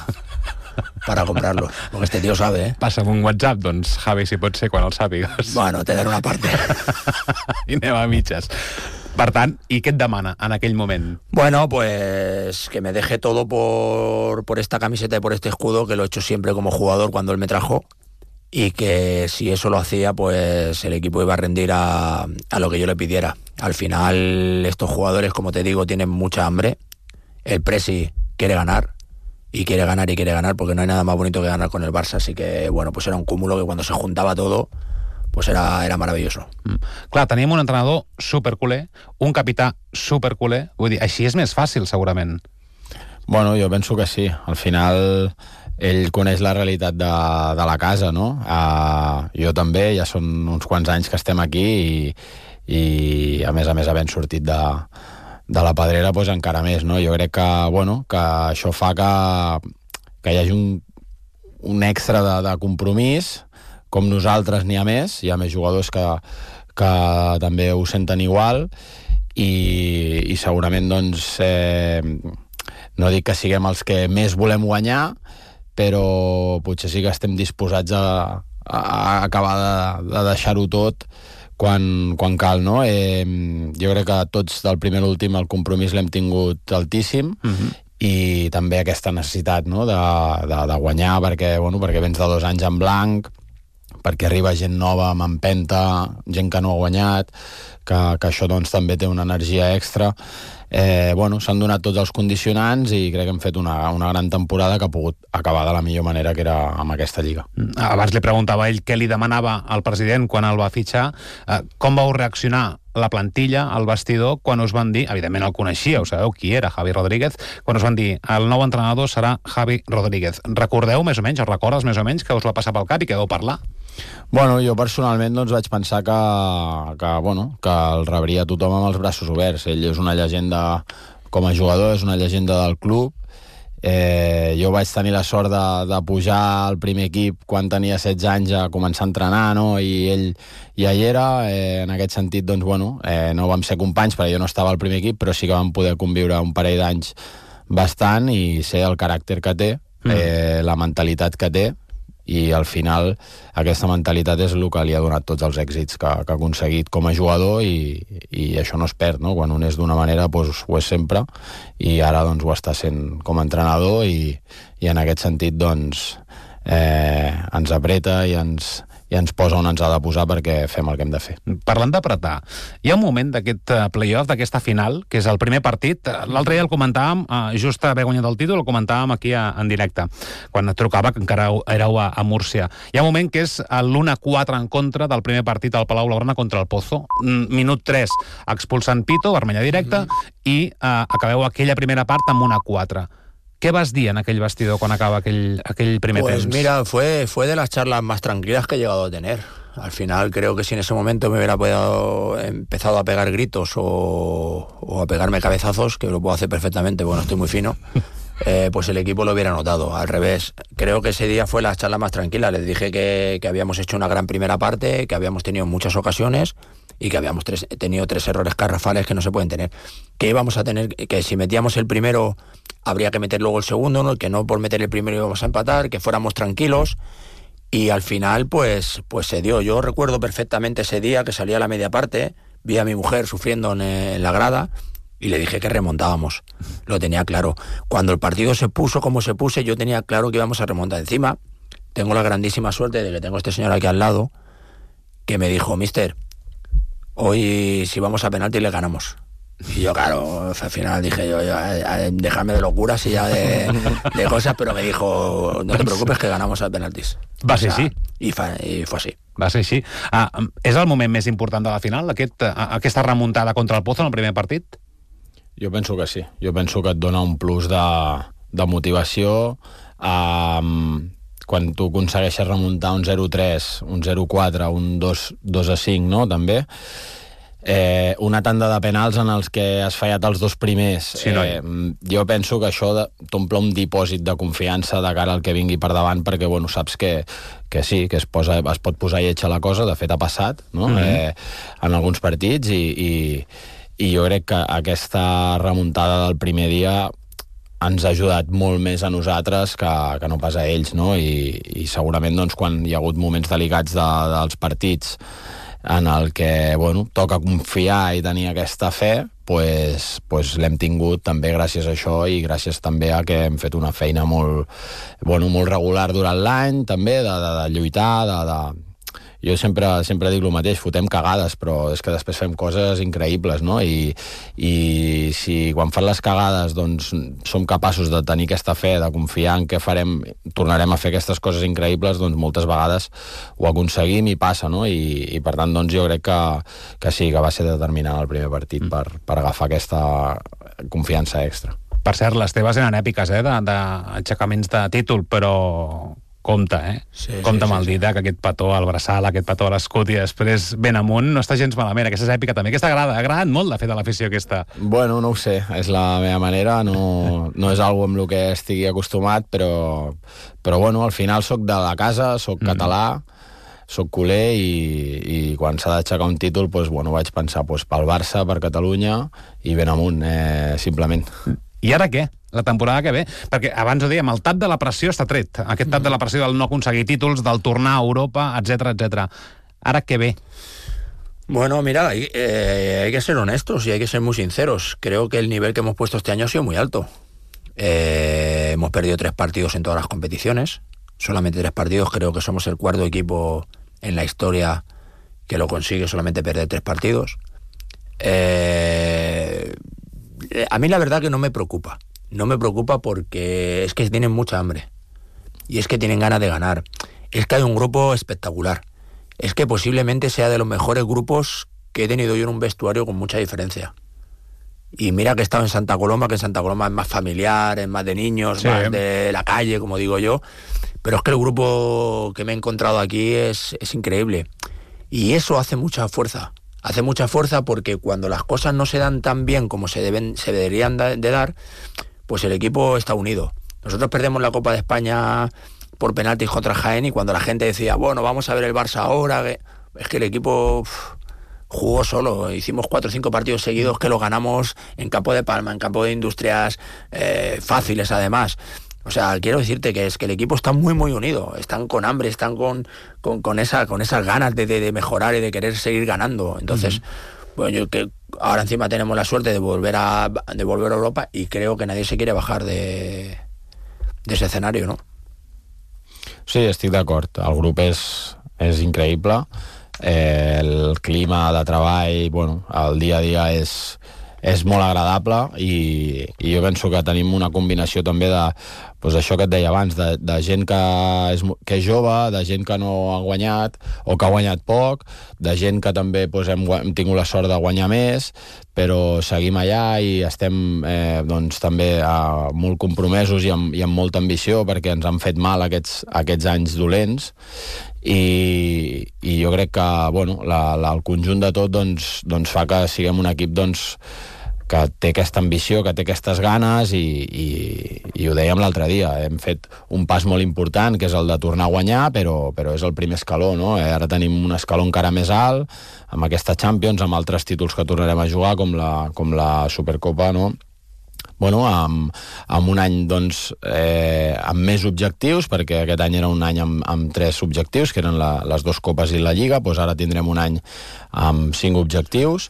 Speaker 21: para comprarlos, porque este tío sabe, ¿eh?
Speaker 2: Passa'm un WhatsApp, doncs, Javi, si pot ser, quan el sàpigues.
Speaker 21: Bueno, te daré una parte.
Speaker 2: I anem a mitges. Per tant, i què et demana en aquell moment?
Speaker 21: Bueno, pues que me deje todo por esta camiseta y por este escudo, que lo he hecho siempre como jugador cuando él me trajo, y que si eso lo hacía, pues el equipo iba a rendir a lo que yo le pidiera. Al final, estos jugadores, como te digo, tienen mucha hambre. El Presi quiere ganar, y quiere ganar, porque no hay nada más bonito que ganar con el Barça. Así que, bueno, pues era un cúmulo que cuando se juntaba todo, pues era maravilloso.
Speaker 2: Clar, teníem un entrenador superculer, un capità superculer, vull dir, així és més fàcil, segurament.
Speaker 22: Bueno, jo penso que sí. Al final ell coneix la realitat de la casa, no? Jo també, ja són uns quants anys que estem aquí i a més havent sortit de la pedrera, doncs encara més, no? Jo crec que, bueno, que això fa que hi hagi un extra de compromís, com nosaltres n'hi ha més jugadors que també ho senten igual, i segurament, doncs, no dic que siguem els que més volem guanyar, però potser sí que estem disposats a acabar de deixar-ho tot quan cal, no? Jo crec que tots del primer a l'últim el compromís l'hem tingut altíssim, i també aquesta necessitat, no?, de guanyar, perquè vens de 2 anys en blanc, perquè arriba gent nova amb empenta, gent que no ha guanyat, que això doncs també té una energia extra. S'han donat tots els condicionants i crec que hem fet una gran temporada que ha pogut acabar de la millor manera, que era amb aquesta Lliga.
Speaker 2: Abans li preguntava ell què li demanava al president quan el va fitxar. Com vau reaccionar la plantilla, el vestidor, quan us van dir, evidentment el coneixíeu, sabeu qui era, Javi Rodríguez, quan us van dir el nou entrenador serà Javi Rodríguez. Recordeu més o menys, o recordes més o menys que us va passar pel cap i que vau parlar?
Speaker 22: Bueno, jo personalment doncs vaig pensar que el rebria tothom amb els braços oberts. Ell és una llegenda com a jugador, és una llegenda del club. Jo vaig tenir la sort de pujar al primer equip quan tenia 16 anys a començar a entrenar, no? I ell ja hi era. En aquest sentit, doncs, no vam ser companys perquè jo no estava al primer equip, però sí que vam poder conviure un parell d'anys bastant i sé el caràcter que té, la mentalitat que té, i al final aquesta mentalitat és el que li ha donat tots els èxits que ha aconseguit com a jugador i això no es perd, no? Quan un és d'una manera doncs, ho és sempre i ara doncs, ho està sent com a entrenador i en aquest sentit doncs, ens apreta i ens posa on ens ha de posar perquè fem el que hem de fer.
Speaker 2: Parlant d'apretar, hi ha un moment d'aquest play-off, d'aquesta final, que és el primer partit. L'altre dia el comentàvem, just haver guanyat el títol, el comentàvem aquí en directe, quan trucava, que encara éreu a Múrcia. Hi ha un moment que és l'1-4 en contra del primer partit al Palau Blaugrana contra el Pozo. Minut 3, expulsant Pito, vermella directa, i acabeu aquella primera part amb 1-4. ¿Qué vas dir en aquell vestidor quan acaba aquell primer temps?
Speaker 21: Pues mira, fue de las charlas más tranquilas que he llegado a tener. Al final creo que si en ese momento me hubiera empezado a pegar gritos o a pegarme cabezazos, que lo puedo hacer perfectamente, bueno, estoy muy fino, pues el equipo lo hubiera notado. Al revés, creo que ese día fue la charla más tranquila. Les dije que habíamos hecho una gran primera parte, que habíamos tenido muchas ocasiones y que habíamos tenido 3 errores garrafales que no se pueden tener. Que íbamos a tener, que si metíamos el primero habría que meter luego el segundo, ¿no? Que no por meter el primero íbamos a empatar, que fuéramos tranquilos. Y al final pues se dio. Yo recuerdo perfectamente ese día que salía a la media parte, vi a mi mujer sufriendo en la grada y le dije que remontábamos. Lo tenía claro. Cuando el partido se puso como se puse, yo tenía claro que íbamos a remontar. Encima, tengo la grandísima suerte de que tengo a este señor aquí al lado que me dijo: mister, hoy si vamos a penalti le ganamos. Y yo, claro, al final dije yo déjame de locuras y ya de cosas, pero me dijo: no te preocupes que ganamos a penaltis.
Speaker 2: Va ser així.
Speaker 21: I fue així.
Speaker 2: Va ser així. És el moment més important de la final, aquesta remuntada contra el Pozo en el primer partit?
Speaker 22: Jo penso que sí. Jo penso que et dona un plus de motivació. Quan tu aconsegueixes remuntar un 0-3, un 0-4, un 2-5, no?, també. Una tanda de penals en els que has fallat els 2 primers.
Speaker 2: Sí,
Speaker 22: jo penso que això t'omple un dipòsit de confiança de cara al que vingui per davant, perquè bueno, saps que sí, que es pot posar lletja la cosa. De fet ha passat, no? En alguns partits i jo crec que aquesta remuntada del primer dia ens ha ajudat molt més a nosaltres que no pas a ells, no? I segurament doncs, quan hi ha hagut moments delicats dels partits en el que bueno, toca confiar i tenir aquesta fe, pues l'hem tingut també gràcies a això i gràcies també a que hem fet una feina molt regular durant l'any, també, de lluitar, Jo sempre dic el mateix, fotem cagades, però és que després fem coses increïbles, no? I si quan fan les cagades doncs, som capaços de tenir aquesta fe, de confiar en que tornarem a fer aquestes coses increïbles, doncs moltes vegades ho aconseguim i passa, no? I per tant, doncs, jo crec que sí, que va ser determinant el primer partit per agafar aquesta confiança extra.
Speaker 2: Per cert, les teves eren èpiques, d'aixecaments de títol, però compte, compte amb el dit, que aquest petó al braçal, aquest petó a l'escut i després ben amunt, no està gens malament. Aquesta és èpica també, aquesta ha agradat molt de fet a l'afició aquesta.
Speaker 22: Bueno, no ho sé, és la meva manera, no és algo amb el que estigui acostumat, però bueno, al final soc de la casa, soc català, soc culer i quan s'ha d'aixecar un títol, doncs, bueno, vaig pensar pel Barça, per Catalunya i ben amunt, simplement.
Speaker 2: I ara què? La temporada que ve? Perquè abans ho dèiem, el tap de la pressió està tret. Aquest tap de la pressió del no aconseguir títols, del tornar a Europa, etc. Ara què ve?
Speaker 21: Bueno, mira, hay que ser honestos y hay que ser muy sinceros. Creo que el nivel que hemos puesto este año ha sido muy alto. Hemos perdido 3 partidos en todas las competiciones. Solamente 3 partidos. Creo que somos el 4º equipo en la historia que lo consigue solamente perder 3 partidos. A mí la verdad que no me preocupa. No me preocupa porque es que tienen mucha hambre. Y es que tienen ganas de ganar. Es que hay un grupo espectacular. Es que posiblemente sea de los mejores grupos que he tenido yo en un vestuario con mucha diferencia. Y mira que he estado en Santa Coloma, que en Santa Coloma es más familiar, es más de niños, sí, más de la calle, como digo yo. Pero es que el grupo que me he encontrado aquí es increíble. Y eso hace mucha fuerza. Hace mucha fuerza porque cuando las cosas no se dan tan bien como se deberían de dar, pues el equipo está unido. Nosotros perdemos la Copa de España por penaltis contra Jaén y cuando la gente decía, bueno, vamos a ver el Barça ahora, es que el equipo jugó solo. Hicimos 4 o 5 partidos seguidos que los ganamos en Campo de Palma, en Campo de Industrias, fáciles además. O sea, quiero decirte que es que el equipo está muy, muy unido. Están con hambre, están con esas ganas de mejorar y de querer seguir ganando. Entonces, bueno, yo que ahora encima tenemos la suerte de volver a Europa y creo que nadie se quiere bajar de ese escenario, ¿no?
Speaker 22: Sí, estic d'acord. El grup és increïble. El clima de treball, bueno, el dia a dia és molt agradable i jo penso que tenim una combinació també de, doncs això que et deia abans, de gent que és jove, de gent que no ha guanyat o que ha guanyat poc, de gent que també hem tingut la sort de guanyar més, però seguim allà i estem doncs també molt compromesos i amb molta ambició perquè ens han fet mal aquests anys dolents i jo crec que bueno, el conjunt de tot doncs fa que siguem un equip que té aquesta ambició, que té aquestes ganes i ho dèiem l'altre dia, hem fet un pas molt important que és el de tornar a guanyar, però és el primer escaló, no? Ara tenim un escaló encara més alt amb aquesta Champions, amb altres títols que tornarem a jugar com la Supercopa, no? Bueno, amb un any doncs, amb més objectius, perquè aquest any era un any amb 3 objectius, que eren les 2 copes i la Lliga, doncs ara tindrem un any amb 5 objectius,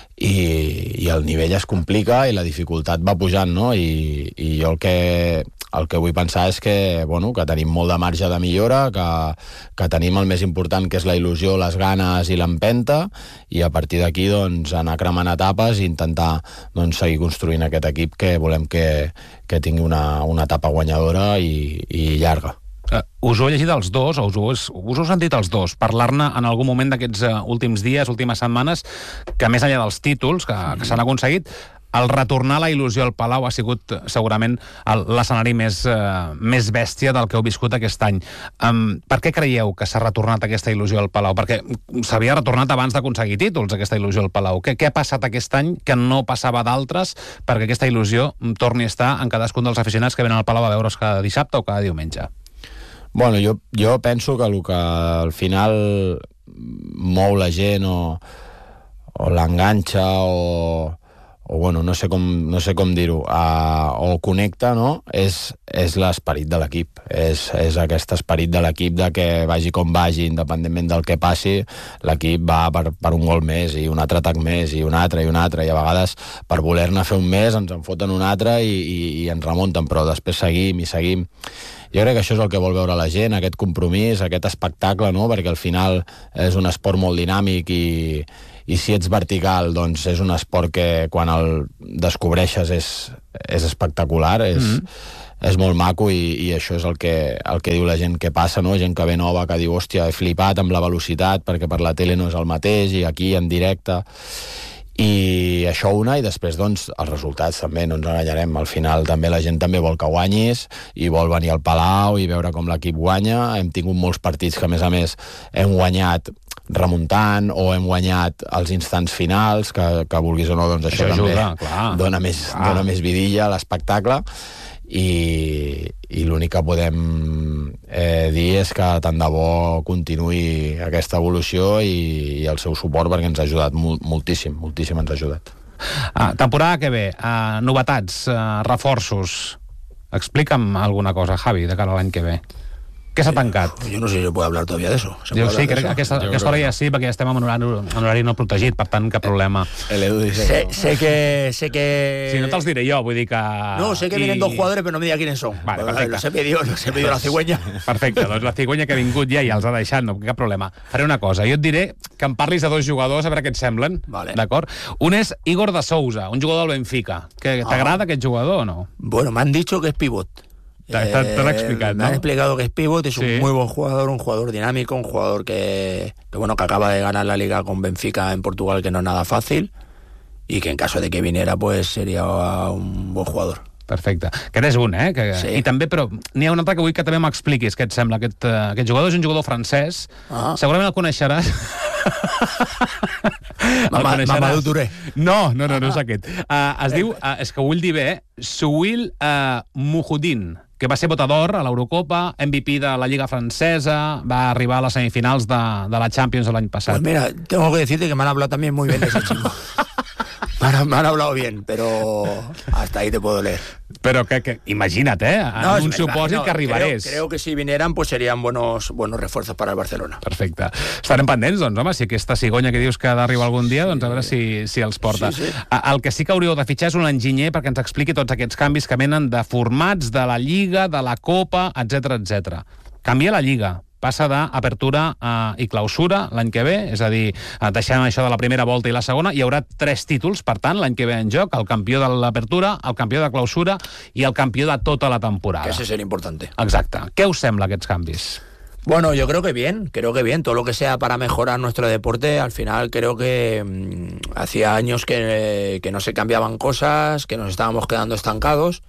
Speaker 22: i el nivell es complica i la dificultat va pujant, no? I jo el que vull pensar és que, bueno, que tenim molt de marge de millora, que tenim el més important, que és la il·lusió, les ganes i l'empenta, i a partir d'aquí doncs, anar cremant etapes i intentar doncs, seguir construint aquest equip que volem que tingui una etapa guanyadora i llarga.
Speaker 2: Us ho he llegit els dos, o us ho he sentit els dos, parlar-ne en algun moment d'aquests últims dies, últimes setmanes, que més enllà dels títols que s'han aconseguit, el retornar la il·lusió al Palau ha sigut segurament l'escenari més bèstia del que heu viscut aquest any. Per què creieu que s'ha retornat aquesta il·lusió al Palau? Perquè s'havia retornat abans d'aconseguir títols, aquesta il·lusió al Palau. Què ha passat aquest any que no passava d'altres perquè aquesta il·lusió torni a estar en cadascun dels aficionats que venen al Palau a veure's cada dissabte o cada diumenge?
Speaker 22: Bueno, jo penso que el que al final mou la gent o l'enganxa o bueno, no sé com dir-ho, o connecta, no? És l'esperit de l'equip. És aquest esperit de l'equip de que vagi com vagi, independentment del que passi, l'equip va per un gol més i un altre atac més i un altre, i a vegades per voler-ne fer un més ens en foten un altre i ens remunten, però després seguim i seguim. Jo crec que això és el que vol veure la gent, aquest compromís, aquest espectacle, no? Perquè al final és un esport molt dinàmic i si ets vertical, doncs és un esport que quan el descobreixes és espectacular, és molt maco i això és el que diu la gent que passa, no? Gent que ve nova, que diu, hòstia, he flipat amb la velocitat perquè per la tele no és el mateix i aquí en directe. I això una, i després doncs els resultats també, no ens enganyarem, al final també la gent també vol que guanyis i vol venir al Palau i veure com l'equip guanya. Hem tingut molts partits que a més hem guanyat remuntant o hem guanyat els instants finals, que vulguis o no, doncs això també dona més vidilla a l'espectacle. I l'únic que podem dir és que tant de bo continuï aquesta evolució i el seu suport, perquè ens ha ajudat moltíssim ens ha ajudat.
Speaker 2: Temporada que ve, novetats, reforços. Explica'm alguna cosa, Javi, de cara a l'any que ve. Què s'ha tancat?
Speaker 21: Jo no sé si puedo hablar todavía de eso.
Speaker 2: Jo sí, crec que aquesta hora ja sí, perquè ja estem en horari no protegit, per tant, cap problema.
Speaker 21: Sé que...
Speaker 2: Si no te'ls diré jo, vull dir que...
Speaker 21: No, sé que vienen 2 jugadores, pero no me diga quiénes son.
Speaker 2: Vale, perfecte.
Speaker 21: Los he pedido la cigüeña.
Speaker 2: Perfecte, doncs la cigüeña que ha vingut ja i els ha deixat, no, cap problema. Faré una cosa, jo et diré que em parlis de 2 jugadors, a veure què et semblen, d'acord? Un és Igor de Sousa, un jugador del Benfica. T'agrada aquest jugador o no?
Speaker 21: Bueno, me han dicho que es pivot.
Speaker 2: Te lo he explicado, ¿no?
Speaker 21: Me han explicado que es pivot, es un muy buen jugador, un jugador dinámico, un jugador que acaba de ganar la Liga con Benfica en Portugal, que no es nada fácil, y que en caso de que viniera, pues sería un buen jugador.
Speaker 2: Perfecte. Aquest és un,
Speaker 21: Sí.
Speaker 2: I també, però n'hi ha un altre que vull que també m'expliquis, què et sembla. Aquest jugador és un jugador francès. Segurament el coneixeràs.
Speaker 21: Mamadou Touré.
Speaker 2: No és aquest. Es diu, és que ho vull dir bé, Souil Mouhoudine, que va ser votador a l'Eurocopa, MVP de la Lliga Francesa, va arribar a les semifinals de la Champions l'any passat.
Speaker 21: Pues mira, tengo que decirte que me han hablado también muy bien de ese chico. Me han hablado bien, pero hasta ahí te puedo leer.
Speaker 2: Pero que imagina't, en un supòsit que arribarés.
Speaker 21: Creo que si vinieran, pues serían buenos refuerzos para el Barcelona.
Speaker 2: Perfecte. Estarem pendents, doncs, home, si aquesta cigonya que dius que ha d'arribar algun dia, doncs a veure si els porta.
Speaker 21: Sí.
Speaker 2: El que sí que hauríeu de fitxar és un enginyer perquè ens expliqui tots aquests canvis que venen de formats, de la Lliga, de la Copa, etc. Canvia la Lliga. Passa d'apertura i clausura l'any que ve, és a dir, deixem això de la primera volta i la segona, hi haurà 3 títols, per tant, l'any que ve en joc, el campió de l'apertura, el campió de clausura i el campió de tota la temporada.
Speaker 21: Que ese sería importante.
Speaker 2: Exacte. Què us sembla, aquests canvis?
Speaker 21: Bueno, yo creo que bien, todo lo que sea para mejorar nuestro deporte. Al final creo que hacía años que no se cambiaban cosas, que nos estábamos quedando estancados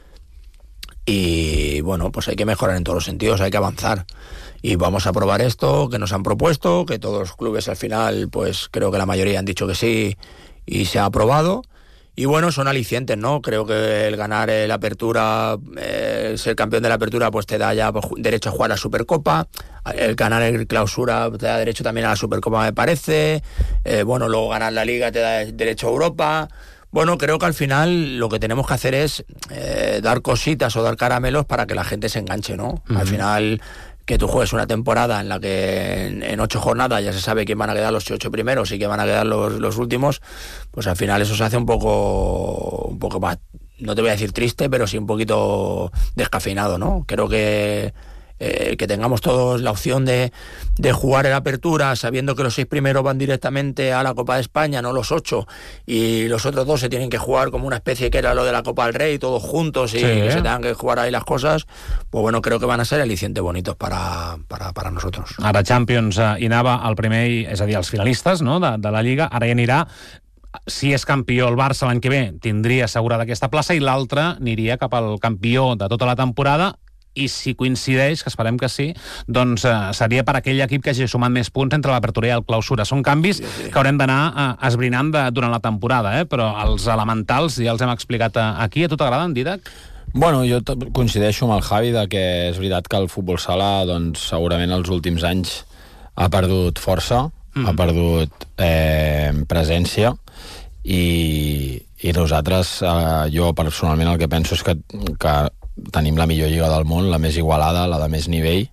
Speaker 21: y bueno, pues hay que mejorar en todos los sentidos, hay que avanzar. Y vamos a probar esto que nos han propuesto, que todos los clubes al final, pues creo que la mayoría han dicho que sí y se ha aprobado. Y bueno, son alicientes, ¿no? Creo que el ganar la apertura, ser campeón de la apertura, pues te da ya derecho a jugar a la Supercopa. El ganar el clausura te da derecho también a la Supercopa, me parece. Bueno, luego ganar la Liga te da derecho a Europa. Bueno, creo que al final lo que tenemos que hacer es dar cositas o dar caramelos para que la gente se enganche, ¿no? Al final, que tú juegues una temporada en la que en 8 jornadas ya se sabe quién van a quedar los 8 primeros y quién van a quedar los últimos, pues al final eso se hace un poco más, no te voy a decir triste, pero sí un poquito descafeinado, ¿no? Creo que tengamos todos la opción de jugar en la apertura sabiendo que los 6 primeros van directamente a la Copa de España, no los 8, y los otros 2 se tienen que jugar como una especie que era lo de la Copa del Rey, todos juntos y que se tengan que jugar ahí las cosas, pues bueno, creo que van a ser alicientes bonitos para nosotros.
Speaker 2: Ara Champions hi anava el primer, és a dir, els finalistes, no?, de la Lliga, ara hi anirà. Si és campió el Barça l'any que ve, tindria assegurada aquesta plaça, i l'altre aniria cap al campió de tota la temporada, i si coincideix, que esperem que sí, doncs seria per aquell equip que hagi sumat més punts entre l'apertura i el clausura. Són canvis que haurem d'anar esbrinant durant la temporada, però els elementals ja els hem explicat aquí. A tu t'agraden, Didac?
Speaker 22: Bueno, jo coincideixo amb el Javi de que és veritat que el futbol sala, doncs, segurament els últims anys ha perdut força, ha perdut presència, i nosaltres, jo personalment el que penso és que tenim la millor lliga del món, la més igualada, la de més nivell,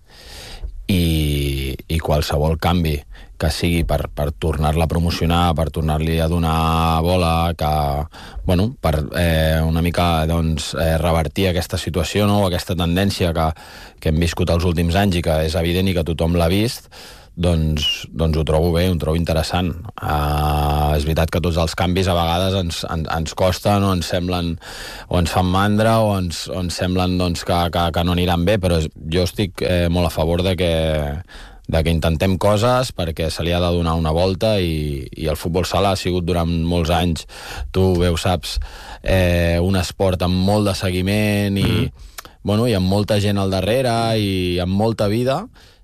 Speaker 22: i qualsevol canvi que sigui per tornar-la a promocionar, per tornar-li a donar bola, bueno, per una mica revertir aquesta situació, no?, aquesta tendència que hem viscut els últims anys i que és evident i que tothom l'ha vist, doncs ho trobo bé, ho trobo interessant. És veritat que tots els canvis a vegades ens costen o ens semblen, o ens fan mandra o ens semblen que no aniran bé, però jo estic molt a favor de que intentem coses perquè se li ha de donar una volta, i el futbol sala ha sigut durant molts anys, tu bé ho saps, un esport amb molt de seguiment i amb molta gent al darrere i amb molta vida,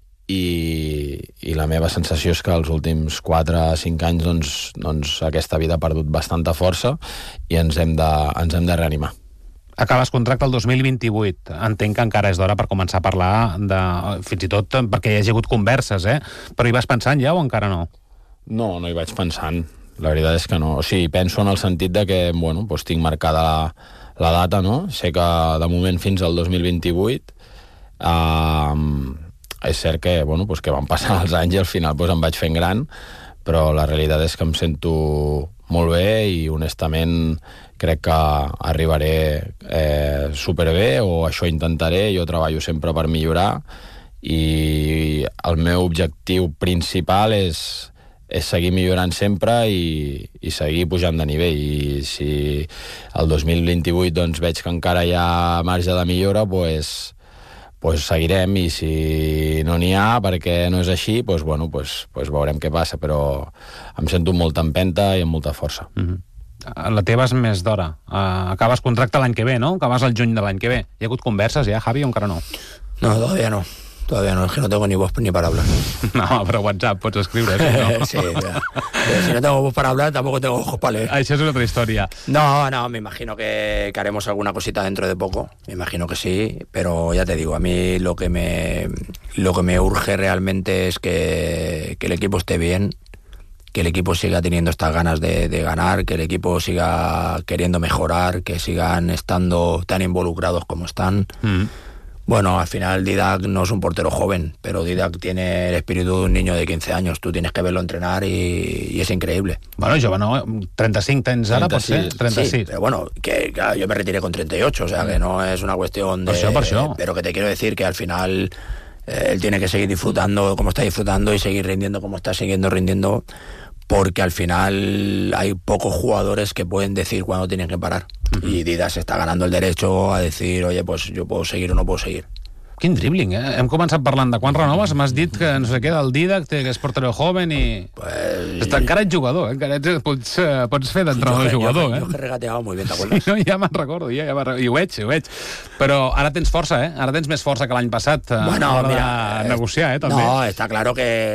Speaker 22: i la meva sensació és que els últims 4 o 5 anys doncs aquesta vida ha perdut bastanta força i ens hem de reanimar.
Speaker 2: Acabes contracte el 2028. Entenc que encara és d'hora per començar a parlar fins i tot perquè hi hagi hagut converses, però hi vas pensant ja o encara no?
Speaker 22: No hi vaig pensant. La veritat és que no. O sigui, penso en el sentit de que, bueno, doncs tinc marcada la data, no? Sé que de moment fins al 2028 és cert que, bueno, doncs que van passar els anys i al final em vaig fent gran, però la realitat és que em sento molt bé i honestament crec que arribaré superbé, o això intentaré. Jo treballo sempre per millorar i el meu objectiu principal és seguir millorant sempre i seguir pujant de nivell. I si el 2028 doncs veig que encara hi ha marge de millora, doncs seguirem, i si no n'hi ha perquè no és així, doncs veurem què passa, però em sento amb molta empenta i amb molta força.
Speaker 2: La teva és més d'hora. Acabes contracte l'any que ve, no? Acabes el juny de l'any que ve. Hi ha hagut converses ja, Javi, o encara no?
Speaker 21: No, todavía no. Es que no tengo ni voz ni para hablar.
Speaker 2: No, pero WhatsApp pots escriure, no?
Speaker 21: Sí, pero si no tengo voz para hablar, tampoco tengo ojos para leer.
Speaker 2: Això és una altra història.
Speaker 21: No, me imagino que haremos alguna cosita dentro de poco. Me imagino que sí, pero ya te digo, a mí lo que me urge realmente es que el equipo esté bien, que el equipo siga teniendo estas ganas de ganar, que el equipo siga queriendo mejorar, que sigan estando tan involucrados como están. Bueno, al final Didac no es un portero joven, pero Didac tiene el espíritu de un niño de 15 años. Tú tienes que verlo entrenar y es increíble.
Speaker 2: Bueno, jove no, 35 tens ara, pot ser? 36.
Speaker 21: Sí, pero bueno, que claro, yo me retiré con 38, o sea que no es una cuestión de...
Speaker 2: Per això.
Speaker 21: Pero que te quiero decir que al final él tiene que seguir disfrutando como está disfrutando y seguir rindiendo como está siguiendo rindiendo, porque al final hay pocos jugadores que pueden decir cuándo tienen que parar. Y Didac se está ganando el derecho a decir, oye, pues yo puedo seguir o no puedo seguir.
Speaker 2: Quin dribbling, eh? Hem començat parlant de quan renoves, m'has dit que no sé què del Didac, que és portero joven i...
Speaker 21: Pues...
Speaker 2: Encara ets jugador, encara pots fer d'entrenador-jugador,
Speaker 21: Jo que he regateado muy bien, ¿te acuerdas?
Speaker 2: No, ja me'n recordo, i ho veig. Però ara tens força, eh? Ara tens més força que l'any passat a l'hora de negociar, eh? També.
Speaker 21: No, está claro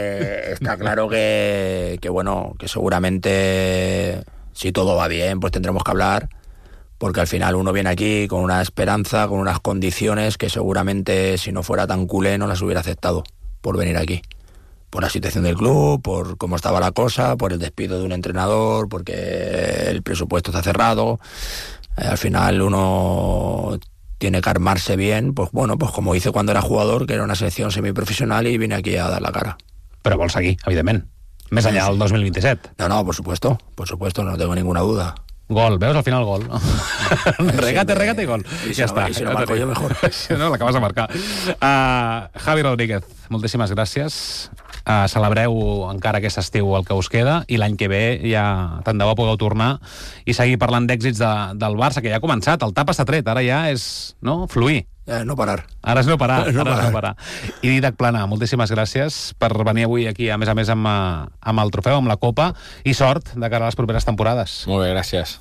Speaker 21: que bueno, que seguramente si todo va bien, pues tendremos que hablar, porque al final uno viene aquí con una esperanza, con unas condiciones que seguramente si no fuera tan culé no las hubiera aceptado por venir aquí. Por la situación del club, por cómo estaba la cosa, por el despido de un entrenador, porque el presupuesto está cerrado. Al final uno tiene que armarse bien, pues bueno, pues como hice cuando era jugador, que era una selección semiprofesional y vine aquí a dar la cara.
Speaker 2: Però vols seguir, evidentment. Més enllà del 2027.
Speaker 21: No, por supuesto, no tengo ninguna duda.
Speaker 2: Gol, veus? Al final gol. Regate i gol.
Speaker 21: I si no marco jo, mejor.
Speaker 2: Si no, l'acabes de marcar. Javi Rodríguez, moltíssimes gràcies. Celebreu encara aquest estiu el que us queda i l'any que ve ja tant de bo pugueu tornar i seguir parlant d'èxits del Barça, que ja ha començat. El tap està tret, ara ja és fluir.
Speaker 21: No parar.
Speaker 2: Ara és no parar. I Didac Plana, moltíssimes gràcies per venir avui aquí, a més amb el trofeu, amb la Copa, i sort de cara a les properes temporades.
Speaker 22: Molt bé, gràcies.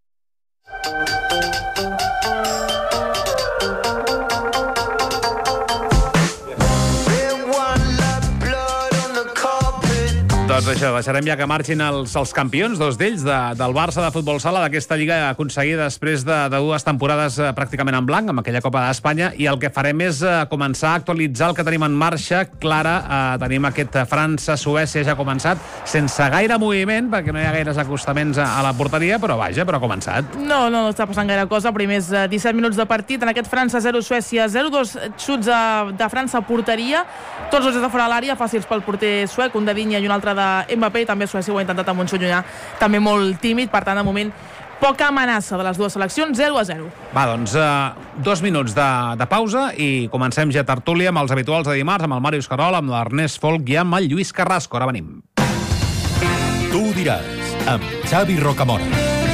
Speaker 2: Doncs això, deixarem ja que marxin els campions, dos d'ells, del Barça de futbol sala, d'aquesta lliga aconseguida després de dues temporades pràcticament en blanc, amb aquella Copa d'Espanya, i el que farem és començar a actualitzar el que tenim en marxa. Clara, tenim aquest França-Suècia ja començat, sense gaire moviment, perquè no hi ha gaires acostaments a la porteria, però vaja, però ha començat.
Speaker 4: No està passant gaire cosa. Primers 17 minuts de partit, en aquest França 0, Suècia 0, 2 xuts de França a porteria, tots dos des de fora de l'àrea, fàcils pel porter suec, un de Vinya i un altre de Mbappé, també Suècia ho ha intentat amb un xut llunyà, també molt tímid, per tant, de moment, poca amenaça de les dues seleccions, 0-0.
Speaker 2: Va, doncs, 2 minuts de pausa i comencem ja tertúlia amb els habituals de dimarts, amb el Màrius Carol, amb l'Ernest Folk i amb el Lluís Carrasco. Ara venim.
Speaker 3: Tu ho diràs, amb Xavi Rocamora.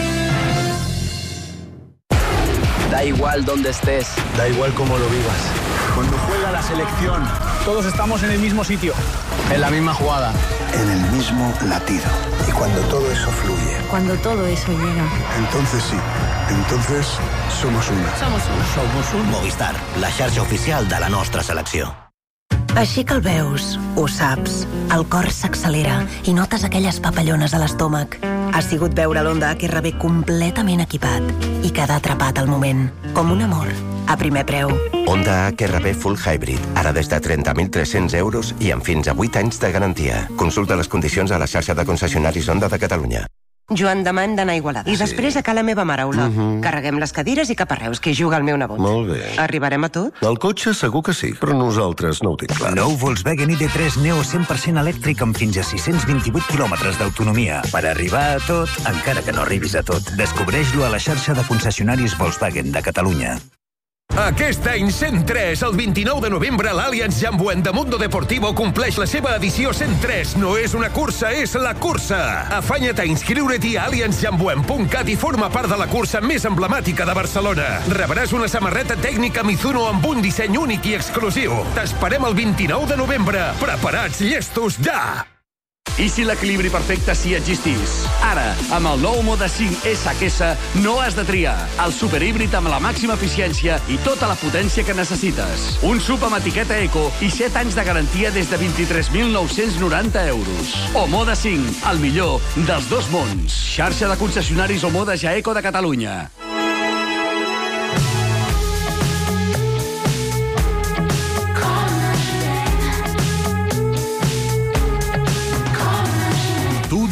Speaker 8: Da igual donde estés.
Speaker 10: Da igual cómo lo vivas. Cuando juega la selección, todos estamos en el mismo sitio.
Speaker 8: En la misma jugada.
Speaker 9: En el mismo latido. Y cuando todo eso fluye.
Speaker 11: Cuando todo eso llega.
Speaker 9: Entonces sí. Entonces somos una.
Speaker 12: Somos un Movistar, la xarxa oficial de la nostra selecció.
Speaker 15: Així que el veus, ho saps, el cor s'accelera i notes aquelles papallones a l'estómac. Ha sigut veure l'Honda HR-V completament equipat i quedar atrapat al moment, com un amor, a primer preu.
Speaker 19: Honda HR-V Full Hybrid, ara des de 30.300 euros i amb fins a 8 anys de garantia. Consulta les condicions a la xarxa de concessionaris Honda de Catalunya.
Speaker 16: Joan, demà hem d'anar a Igualada. I després a la meva mare, Ola. Carreguem les cadires i cap a Reus, que hi juga el meu nebot.
Speaker 17: Molt bé.
Speaker 16: Arribarem a tot?
Speaker 17: El cotxe segur que sí, però nosaltres no ho tinc clar.
Speaker 18: Nou Volkswagen ID3 Neo 100% elèctric amb fins a 628 quilòmetres d'autonomia. Per arribar a tot, encara que no arribis a tot. Descobreix-lo a la xarxa de concessionaris Volkswagen de Catalunya.
Speaker 14: Aquest any 103, el 29 de novembre, l'Allianz Jambuent de Mundo Deportivo compleix la seva edició 103. No és una cursa, és la cursa. Afanya't a inscriure-t'hi a allianzjambuent.cat i forma part de la cursa més emblemàtica de Barcelona. Rebràs una samarreta tècnica Mizuno amb un disseny únic i exclusiu. T'esperem el 29 de novembre. Preparats, llestos, ja!
Speaker 23: I si l'equilibri perfecte sí existís? Ara, amb el nou Moda 5 SHS, no has de triar. El superhíbrid amb la màxima eficiència i tota la potència que necessites. Un sub amb etiqueta eco i 7 anys de garantia des de 23.990 euros. O Moda 5, el millor dels dos mons. Xarxa de concessionaris o Moda Jaeco de Catalunya.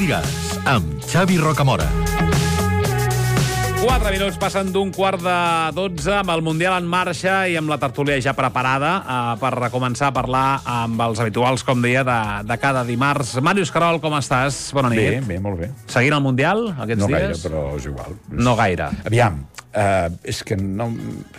Speaker 3: diràs, amb Xavi Rocamora.
Speaker 2: 4 minuts passen d'un 11:45 amb el Mundial en marxa i amb la tertúlia ja preparada per començar a parlar amb els habituals, com deia, de cada dimarts. Màrius Carol, com estàs? Bona nit.
Speaker 5: Bé, molt bé.
Speaker 2: Seguint el Mundial aquests dies?
Speaker 5: No gaire, però és igual.
Speaker 2: No gaire.
Speaker 5: Aviam, és que no,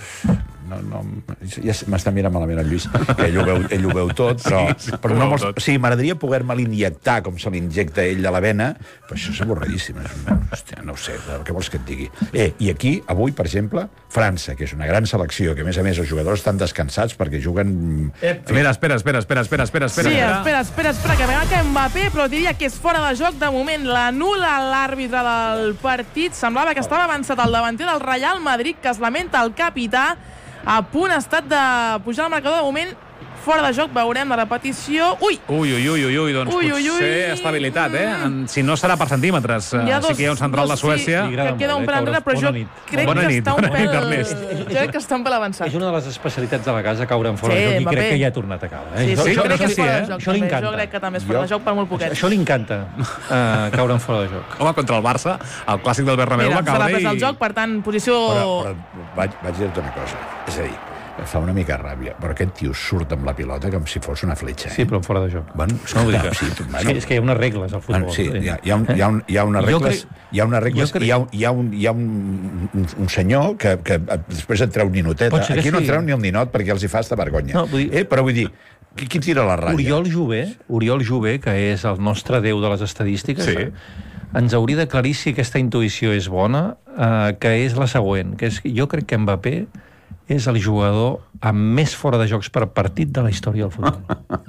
Speaker 5: ja m'està mirant malament el Lluís, que ell ho veu tot, però no sí, m'agradaria poder-me l'injectar com se l'injecta ell de la vena, però això és avorridíssim. Hòstia, no ho sé, què vols que et digui? I aquí, avui, per exemple, França, que és una gran selecció, que a més els jugadors estan descansats perquè juguen...
Speaker 2: Espera.
Speaker 4: Sí, espera, que veiem que Mbappé, però diria que és fora de joc. De moment l'anul·la l'àrbitre del partit. Semblava que estava avançat el davanter del Real Madrid, que es lamenta el capità. A punt ha estat de pujar al marcador. De moment, fora de joc, veurem la repetició. Ui,
Speaker 2: doncs potser estabilitat, Si no serà per centímetres. Sí que hi ha un central de Suècia.
Speaker 4: Sí, que queda un pel enrere, però jo crec que està un pèl avançat.
Speaker 6: És una de les especialitats de la casa, caure en fora de joc, i crec que ja ha tornat a caure.
Speaker 4: Sí, crec que és fora de joc.
Speaker 6: Això li encanta.
Speaker 4: Jo crec que també és fora de joc per molt poquet.
Speaker 6: Això li encanta, caure en fora de joc.
Speaker 2: Home, contra el Barça, el clàssic del Bernabéu va caure
Speaker 4: i... S'ha el joc, per tant, posició...
Speaker 5: Però vaig dir-te una cosa. És a dir, fa una mica ràbia, però aquest tio surt amb la pilota com si fos una fletxa.
Speaker 6: Sí, però fora de joc.
Speaker 5: Bueno,
Speaker 6: és que hi ha unes regles al futbol.
Speaker 5: Sí, hi ha unes regles, hi ha un senyor que després et treu ninoteta. Aquí no et treu ni el ninot perquè els hi fa esta vergonya. Però vull dir, qui tira la ratlla?
Speaker 6: Oriol Jové, que és el nostre déu de les estadístiques, ens hauria d'aclarir si aquesta intuïció és bona, que és la següent, que és jo crec que Mbappé és el jugador amb més fora de jocs per partit de la història del futbol.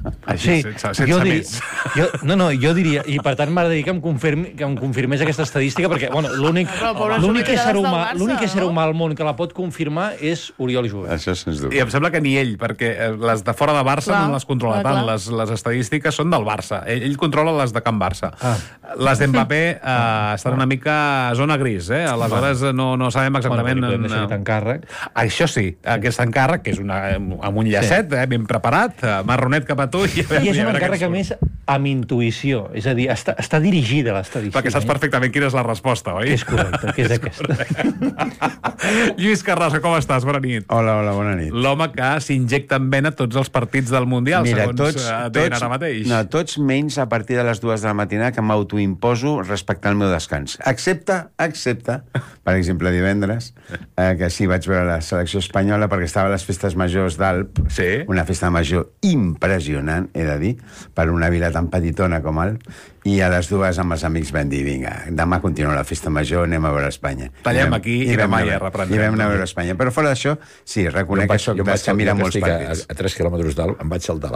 Speaker 6: Jo diria, i per tant m'agradaria que em confirmés aquesta estadística, perquè l'únic ésser humà al món que la pot confirmar és Oriol Jové.
Speaker 5: Això sens dubte.
Speaker 2: I em sembla que ni ell, perquè les de fora de Barça no les controla tant. Les estadístiques són del Barça. Ell controla les de Can Barça. Les d'Mbappé estan una mica a zona gris, aleshores no sabem exactament...
Speaker 6: Podem deixar aquest encàrrec.
Speaker 2: Això sí, aquest encàrrec, que és amb un llacet, ben preparat, marronet cap a tu.
Speaker 6: I és un encàrrec, a més, amb intuïció. És a dir, està dirigida l'estadística.
Speaker 2: Perquè saps perfectament quina és la resposta, oi?
Speaker 6: És correcte, que és aquesta.
Speaker 2: Lluís Carrasco, com estàs? Bona nit.
Speaker 7: Hola, bona nit.
Speaker 2: L'home que s'injecta en vena tots els partits del Mundial, segons deien ara mateix.
Speaker 7: No, tots menys a partir de les 2 de la matinada, que m'autoimposo respectar el meu descans. Excepte, per exemple, divendres, que sí vaig veure la selecció espanyola perquè estava a les festes majors d'Alp, una festa major impressionant, he de dir, per una vila tan petitona com Alp, i a les 2 amb els amics vam dir, vinga, demà continua la festa major, anem a veure Espanya.
Speaker 2: Tallem aquí i demà ja reprendrem.
Speaker 7: I vam anar a veure Espanya. Però fora d'això, sí, reconec que vaig mirar molts partits.
Speaker 5: A 3 quilòmetres d'Alp em vaig saltar